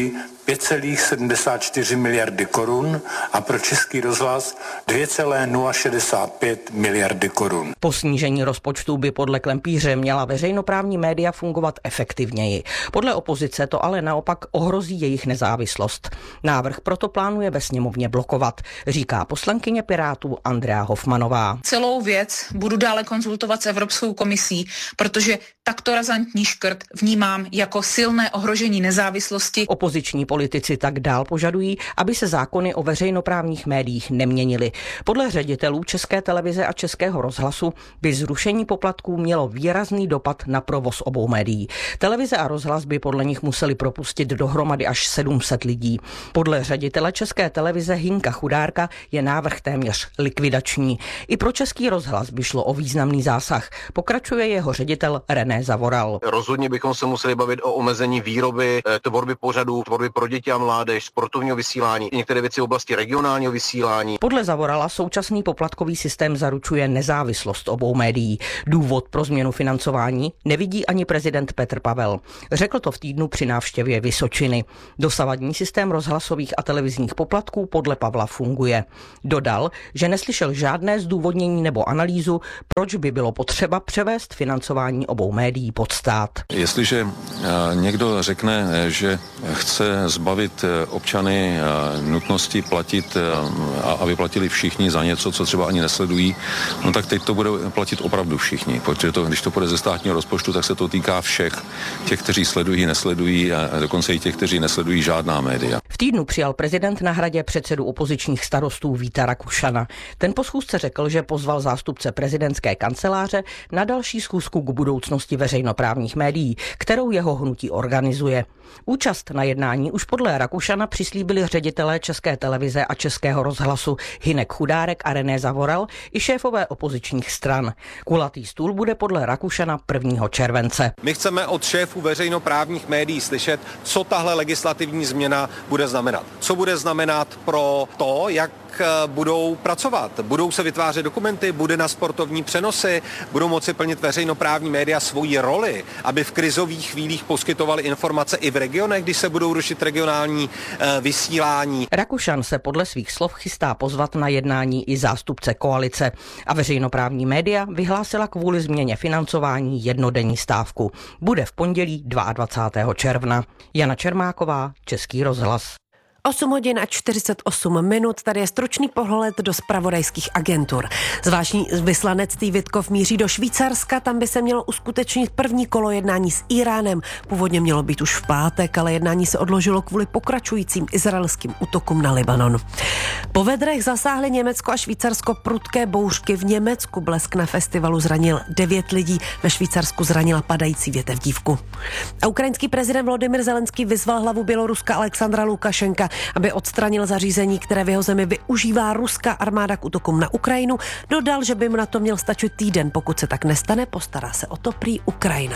pět celá sedmdesát čtyři miliardy korun a pro Český rozhlas dvě celá nula šedesát pět miliardy korun. Po snížení rozpočtu by podle Klempíře měla veřejnoprávní média fungovat efektivněji. Podle opozice to ale naopak ohrozí jejich nezávislost. Návrh proto plánuje ve sněmovně blokovat, říká poslankyně Pirátů Andrea Hofmanová. Celou věc budu dále konzultovat s Evropskou komisí, protože takto razantní škrt vnímám jako silné ohrožení nezávislosti. Opoziční politici tak dál požadují, aby se zákony o veřejnoprávních médiích neměnily. Podle ředitelů České televize a Českého rozhlasu by zrušení poplatků mělo výrazný dopad na provoz obou médií. Televize a rozhlas by podle nich museli propustit dohromady až sedm set lidí. Podle ředitele České televize Hynka Chudárka je návrh téměř likvidační. I pro Český rozhlas by šlo o významný zásah. Pokračuje jeho ředitel René Zavoral. Rozhodně bychom se museli bavit o omezení výroby, tvorby pořadů, tvorby pro děti a mládež, sportovního vysílání, některé věci v oblasti regionálního vysílání. Podle Zavorala současný poplatkový systém zaručuje nezávislost obou médií. Důvod pro změnu financování nevidí ani prezident Petr Pavel. Řekl to v týdnu při návštěvě Vysočiny. Dosavadní systém rozhlasových a televizních poplatků podle Pavla funguje. Dodal, že neslyšel žádné zdůvodnění nebo analýzu, proč by bylo potřeba převést financování obou médií pod stát. Jestliže někdo řekne, že chce zbavit občany nutnosti platit, aby platili všichni za něco, co třeba ani nesledují, no tak teď to bude platit opravdu všichni, protože to, když to půjde ze státního rozpočtu, tak se to týká všech, těch, kteří sledují, nesledují a dokonce i těch, kteří nesledují žádná média. V týdnu přijal prezident na Hradě předsedu opozičních starostů Víta Rakušana. Ten po schůzce řekl, že pozval zástupce prezidentské kanceláře na další schůzku k budoucnosti veřejnoprávních médií, kterou jeho hnutí organizuje. Účast na jednání už podle Rakušana přislíbili ředitelé České televize a Českého rozhlasu Hynek Chudárek a René Zavoral i šéfové opozičních stran. Kulatý stůl bude podle Rakušana prvního července. My chceme od šéfů veřejnoprávních médií slyšet, co tahle legislativní změna bude znamenat. Co bude znamenat pro to, jak budou pracovat. Budou se vytvářet dokumenty, bude na sportovní přenosy, budou moci plnit veřejnoprávní média svoji roli, aby v krizových chvílích poskytovali informace i v regionech, když se budou rušit regionální e, vysílání. Rakušan se podle svých slov chystá pozvat na jednání i zástupce koalice a veřejnoprávní média vyhlásila kvůli změně financování jednodenní stávku. Bude v pondělí dvacátého druhého června. Jana Čermáková, Český rozhlas. osm hodin a čtyřicet osm minut, tady je stručný pohled do zpravodajských agentur. Zvláštní vyslanectví Vitkov míří do Švýcarska, tam by se mělo uskutečnit první kolo jednání s Íránem. Původně mělo být už v pátek, ale jednání se odložilo kvůli pokračujícím izraelským útokům na Libanon. Po vedrech zasáhly Německo a Švýcarsko prudké bouřky. V Německu blesk na festivalu zranil devět lidí, ve Švýcarsku zranila padající větev dívku. A ukrajinský prezident Volodymyr Zelenský vyzval hlavu Běloruska Alexandra Lukašenka, aby odstranil zařízení, které v jeho zemi využívá ruská armáda k útokům na Ukrajinu. Dodal, že by mu na to měl stačit týden. Pokud se tak nestane, postará se o to prý Ukrajina.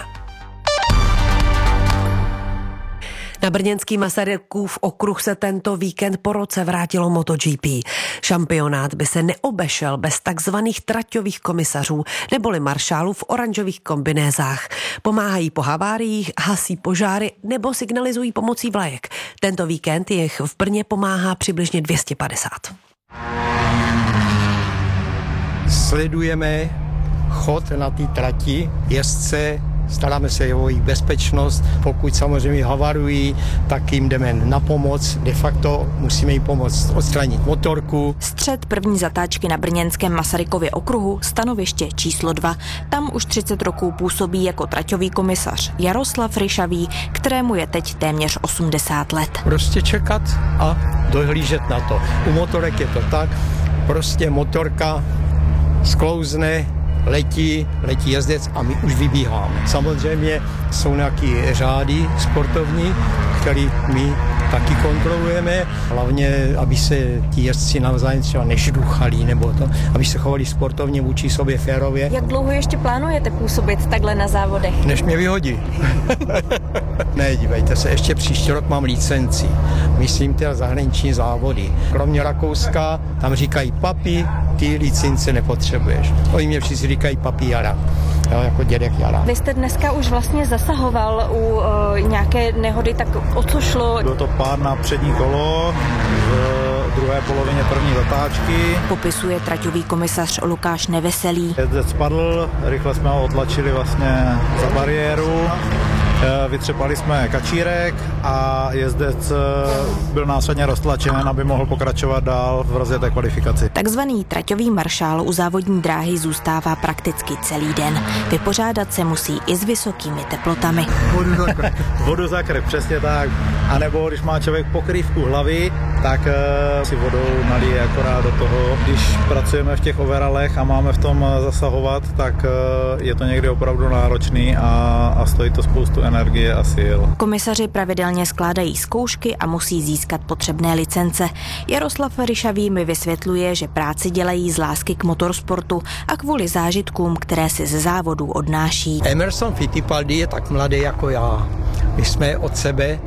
Na brněnský Masarykův okruh se tento víkend po roce vrátilo MotoGP. Šampionát by se neobešel bez takzvaných traťových komisařů neboli maršálů v oranžových kombinézách. Pomáhají po haváriích, hasí požáry nebo signalizují pomocí vlajek. Tento víkend jich v Brně pomáhá přibližně dvě stě padesát. Sledujeme chod na té trati, jezdce, staráme se o jejich bezpečnost, pokud samozřejmě havarují, tak jim jdeme na pomoc, de facto musíme jim pomoct odstranit motorku. Střed první zatáčky na brněnském Masarykově okruhu, stanoviště číslo dva. Tam už třicet roků působí jako traťový komisař Jaroslav Ryšavý, kterému je teď téměř osmdesát let. Prostě čekat a dohlížet na to. U motorek je to tak, prostě motorka sklouzne, letí, letí jezdec a my už vybíháme. Samozřejmě jsou nějaké řády sportovní, které my taky kontrolujeme, hlavně, aby se ti jezdci navzájem třeba nežduchali, nebo to, aby se chovali sportovně vůči sobě férově. Jak dlouho ještě plánujete působit takhle na závodech? Než mě vyhodí. Ne, dívejte se, ještě příští rok mám licenci. Myslím ty zahraniční závody. Kromě Rakouska, tam říkají papi, ty licence nepotřebuješ. Oni mě všichni říkají papi Jara. jo, jako dědek Jara. Vy jste dneska už vlastně zasahoval u uh, nějaké nehody, tak o co šlo? Bylo to pád na přední kolo v druhé polovině první zatáčky. Popisuje traťový komisař Lukáš Neveselý. Jezdec spadl, rychle jsme ho otlačili vlastně za bariéru. Vytřepali jsme kačírek a jezdec byl následně roztlačen, aby mohl pokračovat dál v rozjeté kvalifikaci. Takzvaný traťový maršál u závodní dráhy zůstává prakticky celý den. Vypořádat se musí i s vysokými teplotami. Vodu za krk. Vodu za krk, přesně tak. A nebo když má člověk pokrývku hlavy, tak uh, si vodou nalije akorát do toho. Když pracujeme v těch overalech a máme v tom zasahovat, tak uh, je to někdy opravdu náročný a, a stojí to spoustu energie a sil. Komisaři pravidelně skládají zkoušky a musí získat potřebné licence. Jaroslav Ryšavý mi vysvětluje, že práci dělají z lásky k motorsportu a kvůli zážitkům, které si ze závodů odnáší. Emerson Fittipaldi je tak mladý jako já. My jsme od sebe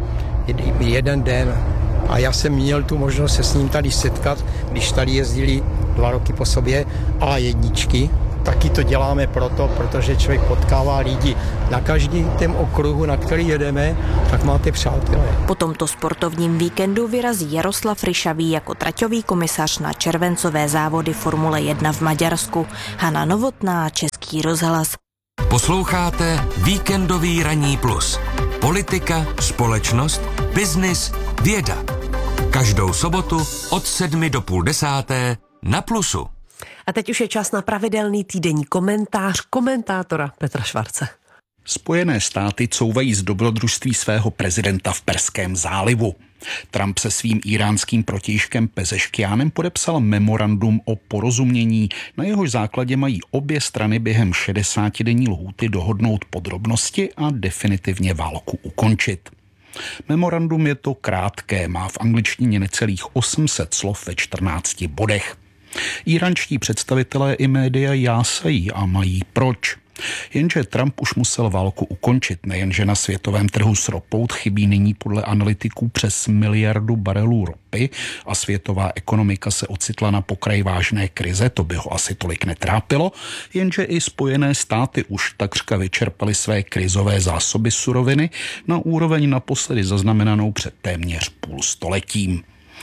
jeden den a já jsem měl tu možnost se s ním tady setkat, když tady jezdili dva roky po sobě A jedničky. Taky to děláme proto, protože člověk potkává lidi. Na každém tém okruhu, na který jedeme, tak máte přátelé. Po tomto sportovním víkendu vyrazí Jaroslav Ryšavý jako traťový komisař na červencové závody Formule jedna v Maďarsku. Hana Novotná, Český rozhlas. Posloucháte Víkendový ranní plus. Politika, společnost, biznis, věda. Každou sobotu od sedmi do půl desáté na Plusu. A teď už je čas na pravidelný týdenní komentář komentátora Petra Švarce. Spojené státy couvají z dobrodružství svého prezidenta v Perském zálivu. Trump se svým íránským protějškem Pezeškiánem podepsal memorandum o porozumění, na jehož základě mají obě strany během šedesátidenní lhůty dohodnout podrobnosti a definitivně válku ukončit. Memorandum je to krátké, má v angličtině necelých osm set slov ve čtrnácti bodech. Íránští představitelé i média jásají a mají proč. Jenže Trump už musel válku ukončit, nejenže na světovém trhu s ropou chybí nyní podle analytiků přes miliardu barelů ropy a světová ekonomika se ocitla na pokraji vážné krize, to by ho asi tolik netrápilo, jenže i Spojené státy už takřka vyčerpaly své krizové zásoby suroviny na úroveň naposledy zaznamenanou před téměř půl stoletím.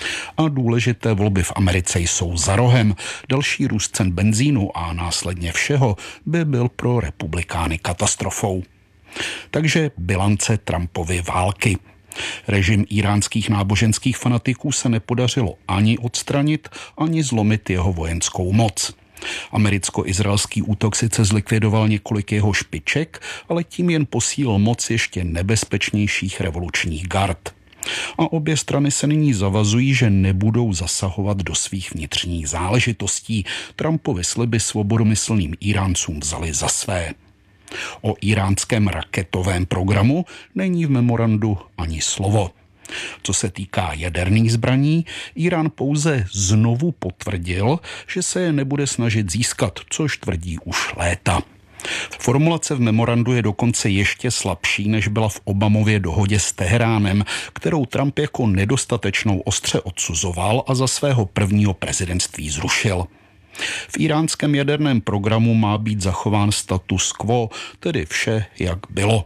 A důležité volby v Americe jsou za rohem. Další růst cen benzínu a následně všeho by byl pro republikány katastrofou. Takže bilance Trumpovy války. Režim íránských náboženských fanatiků se nepodařilo ani odstranit, ani zlomit jeho vojenskou moc. Americko-izraelský útok sice zlikvidoval několik jeho špiček, ale tím jen posílil moc ještě nebezpečnějších revolučních gard. A obě strany se nyní zavazují, že nebudou zasahovat do svých vnitřních záležitostí. Trumpovy sliby svobodomyslným Íráncům vzali za své. O íránském raketovém programu není v memorandu ani slovo. Co se týká jaderných zbraní, Írán pouze znovu potvrdil, že se je nebude snažit získat, což tvrdí už léta. Formulace v memorandu je dokonce ještě slabší, než byla v Obamově dohodě s Teheránem, kterou Trump jako nedostatečnou ostře odsuzoval a za svého prvního prezidentství zrušil. V íránském jaderném programu má být zachován status quo, tedy vše, jak bylo.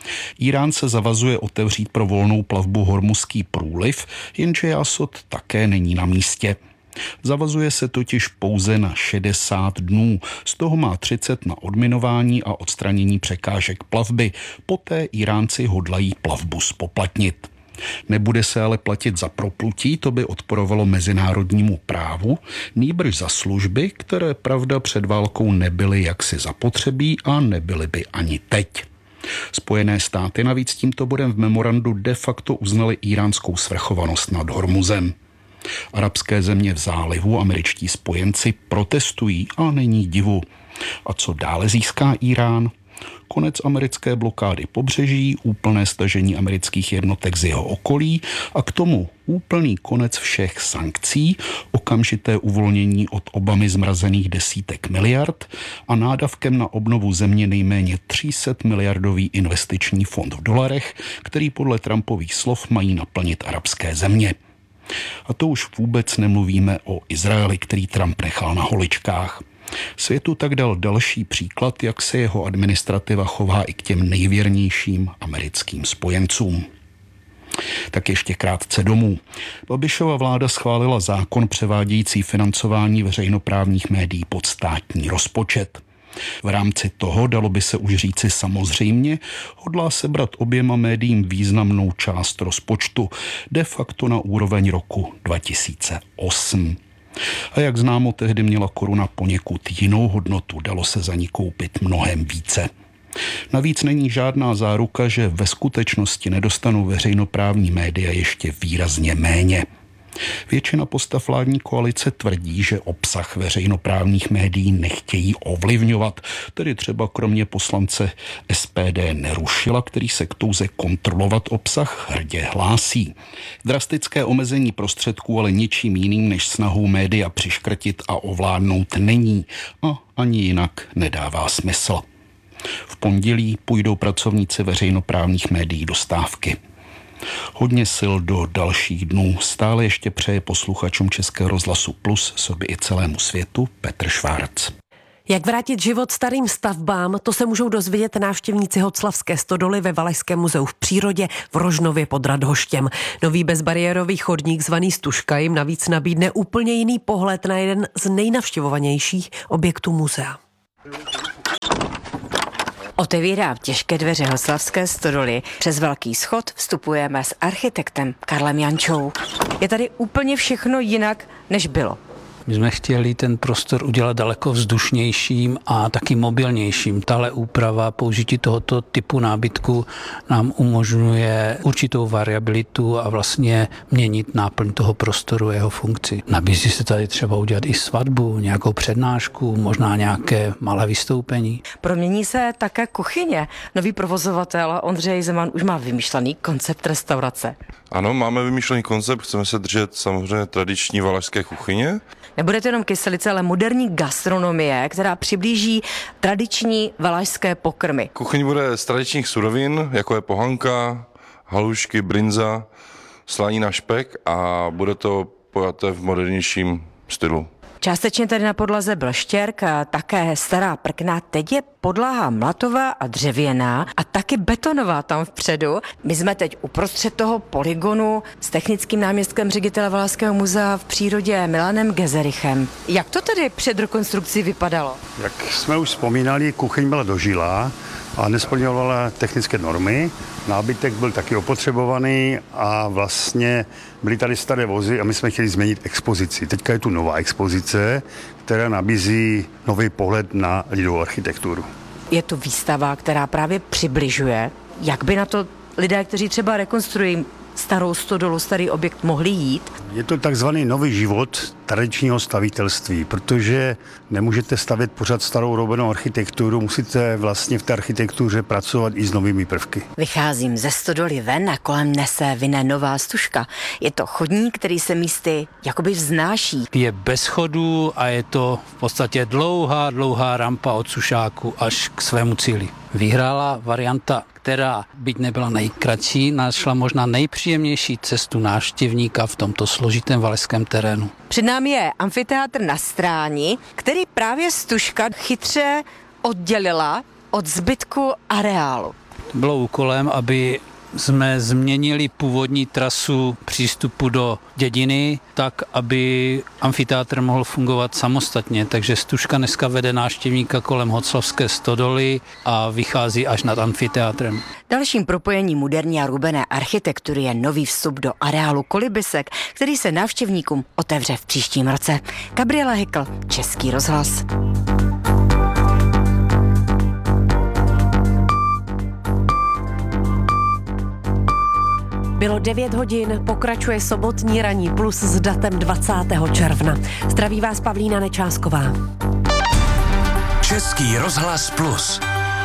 Írán se zavazuje otevřít pro volnou plavbu Hormuzský průliv, jenže Asad také není na místě. Zavazuje se totiž pouze na šedesát dnů, z toho má třicet na odminování a odstranění překážek plavby, poté Íránci hodlají plavbu spoplatnit. Nebude se ale platit za proplutí, to by odporovalo mezinárodnímu právu, nýbrž za služby, které pravda před válkou nebyly jaksi zapotřebí a nebyly by ani teď. Spojené státy navíc tímto bodem v memorandu de facto uznaly íránskou svrchovanost nad Hormuzem. Arabské země v zálivu, američtí spojenci protestují a není divu. A co dále získá Írán? Konec americké blokády pobřeží, úplné stažení amerických jednotek z jeho okolí a k tomu úplný konec všech sankcí, okamžité uvolnění od Obamy zmrazených desítek miliard a nádavkem na obnovu země nejméně tři sta miliardový investiční fond v dolarech, který podle Trumpových slov mají naplnit arabské země. A to už vůbec nemluvíme o Izraeli, který Trump nechal na holičkách. Světu tak dal další příklad, jak se jeho administrativa chová i k těm nejvěrnějším americkým spojencům. Tak ještě krátce domů. Babišova vláda schválila zákon převádějící financování veřejnoprávních médií pod státní rozpočet. V rámci toho, dalo by se už říci samozřejmě, hodlá sebrat oběma médiím významnou část rozpočtu, de facto na úroveň roku dva tisíce osm. A jak známo, tehdy měla koruna poněkud jinou hodnotu, dalo se za ní koupit mnohem více. Navíc není žádná záruka, že ve skutečnosti nedostanou veřejnoprávní média ještě výrazně méně. Většina postav vládní koalice tvrdí, že obsah veřejnoprávních médií nechtějí ovlivňovat, tedy třeba kromě poslance S P D Nerušila, který se k touze kontrolovat obsah hrdě hlásí. Drastické omezení prostředků ale ničím jiným než snahou média přiškrtit a ovládnout není a ani jinak nedává smysl. V pondělí půjdou pracovníci veřejnoprávních médií do stávky. Hodně sil do dalších dnů stále ještě přeje posluchačům Českého rozhlasu Plus, sobě i celému světu Petr Švárc. Jak vrátit život starým stavbám, to se můžou dozvědět návštěvníci Hoclavské stodoly ve Valašském muzeu v přírodě v Rožnově pod Radhoštěm. Nový bezbariérový chodník zvaný Stužka jim navíc nabídne úplně jiný pohled na jeden z nejnavštěvovanějších objektů muzea. Otevírám těžké dveře Hoclavské stodoly. Přes velký schod vstupujeme s architektem Karlem Jančou. Je tady úplně všechno jinak, než bylo. My jsme chtěli ten prostor udělat daleko vzdušnějším a taky mobilnějším. Tahle úprava použití tohoto typu nábytku nám umožňuje určitou variabilitu a vlastně měnit náplň toho prostoru, jeho funkci. Nabízí se tady třeba udělat i svatbu, nějakou přednášku, možná nějaké malé vystoupení. Promění se také kuchyně. Nový provozovatel Ondřej Zeman už má vymyšlený koncept restaurace. Ano, máme vymyšlený koncept, chceme se držet samozřejmě tradiční valašské kuchyně. Nebude to jenom kyselice, ale moderní gastronomie, která přiblíží tradiční valašské pokrmy. Kuchyň bude z tradičních surovin, jako je pohanka, halušky, brinza, slanina, špek a bude to pojaté v modernějším stylu. Částečně tady na podlaze byl štěrk, také stará prkna, teď je podlaha mlatová a dřevěná a taky betonová tam vpředu. My jsme teď uprostřed toho polygonu s technickým náměstkem ředitele Valašského muzea v přírodě Milanem Gezerichem. Jak to tedy před rekonstrukcí vypadalo? Jak jsme už vzpomínali, kuchyň byla dožilá a nesplňovala technické normy. Nábytek byl taky opotřebovaný a vlastně byly tady staré vozy a my jsme chtěli změnit expozici. Teďka je tu nová expozice, která nabízí nový pohled na lidovou architekturu. Je to výstava, která právě přibližuje, jak by na to lidé, kteří třeba rekonstruují starou stodolu, starý objekt, mohli jít. Je to takzvaný nový život tradičního stavitelství, protože nemůžete stavět pořád starou roubenou architekturu, musíte vlastně v té architektuře pracovat i s novými prvky. Vycházím ze stodoly ven a kolem nese vine nová stužka. Je to chodník, který se místy jakoby vznáší. Je bez chodů a je to v podstatě dlouhá, dlouhá rampa od sušáku až k svému cíli. Vyhrála varianta, která byť nebyla nejkratší, našla možná nejpříjemnější cestu návštěvníka v tomto složitém valašském terénu. Před námi je amfiteátr na Stráni, který právě Stužka chytře oddělila od zbytku areálu. Bylo úkolem, aby jsme změnili původní trasu přístupu do dědiny tak, aby amfiteátr mohl fungovat samostatně. Takže Stužka dneska vede návštěvníka kolem Hoclavské stodoly a vychází až nad amfiteátrem. Dalším propojením moderní a rubené architektury je nový vstup do areálu Kolibysek, který se návštěvníkům otevře v příštím roce. Gabriela Hykl, Český rozhlas. Bylo devět hodin, pokračuje sobotní ranní plus s datem dvacátého června. Zdraví vás Pavlína Nečásková. Český rozhlas plus.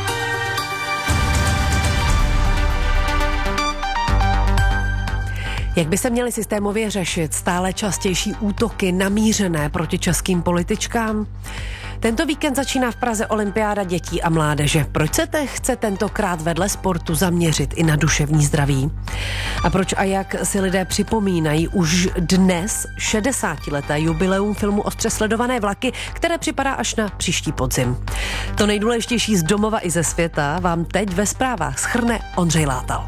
Jak by se měly systémově řešit stále častější útoky namířené proti českým političkám? Tento víkend začíná v Praze olympiáda dětí a mládeže. Proč se te chce tentokrát vedle sportu zaměřit i na duševní zdraví? A proč a jak si lidé připomínají už dnes šedesátileté jubileum filmu Ostře sledované vlaky, které připadá až na příští podzim? To nejdůležitější z domova i ze světa vám teď ve zprávách shrne Ondřej Látal.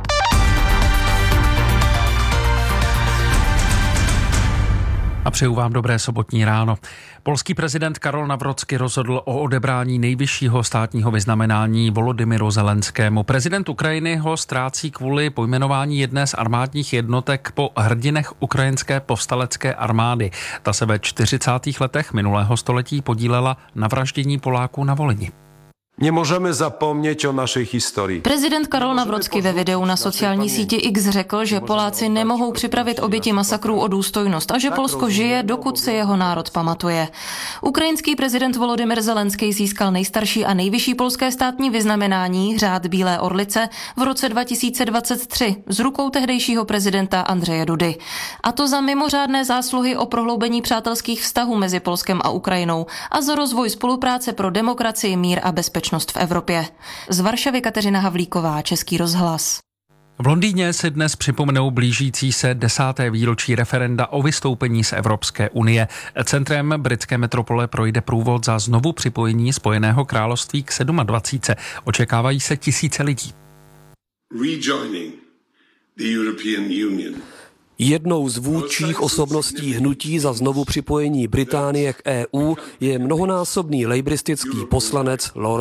A přeju vám dobré sobotní ráno. Polský prezident Karol Nawrocki rozhodl o odebrání nejvyššího státního vyznamenání Volodymyru Zelenskému. Prezident Ukrajiny ho ztrácí kvůli pojmenování jedné z armádních jednotek po hrdinech ukrajinské povstalecké armády. Ta se ve čtyřicátých letech minulého století podílela na vraždění Poláků na Volyni. Nemůžeme zapomnět o naší historii. Prezident Karol Nawrocki ve videu na sociální síti X řekl, že Poláci nemohou připravit oběti masakrů o důstojnost a že Polsko žije, dokud se jeho národ pamatuje. Ukrajinský prezident Volodymyr Zelenský získal nejstarší a nejvyšší polské státní vyznamenání Řád Bílé orlice v roce dva tisíce dvacet tři z rukou tehdejšího prezidenta Andřeje Dudy. A to za mimořádné zásluhy o prohloubení přátelských vztahů mezi Polskem a Ukrajinou a za rozvoj spolupráce pro demokracii, mír a bezpečnost v Evropě. Z Varšavy Kateřina Havlíková, Český rozhlas. V Londýně si dnes připomenou blížící se desáté výročí referenda o vystoupení z Evropské unie. Centrem britské metropole projde průvod za znovu připojení Spojeného království k dvacet sedm. Očekávají se tisíce lidí. Rejoining the European Union. Jednou z vůdčích osobností hnutí za znovu připojení Británie k E U je mnohonásobný lejbristický poslanec Lord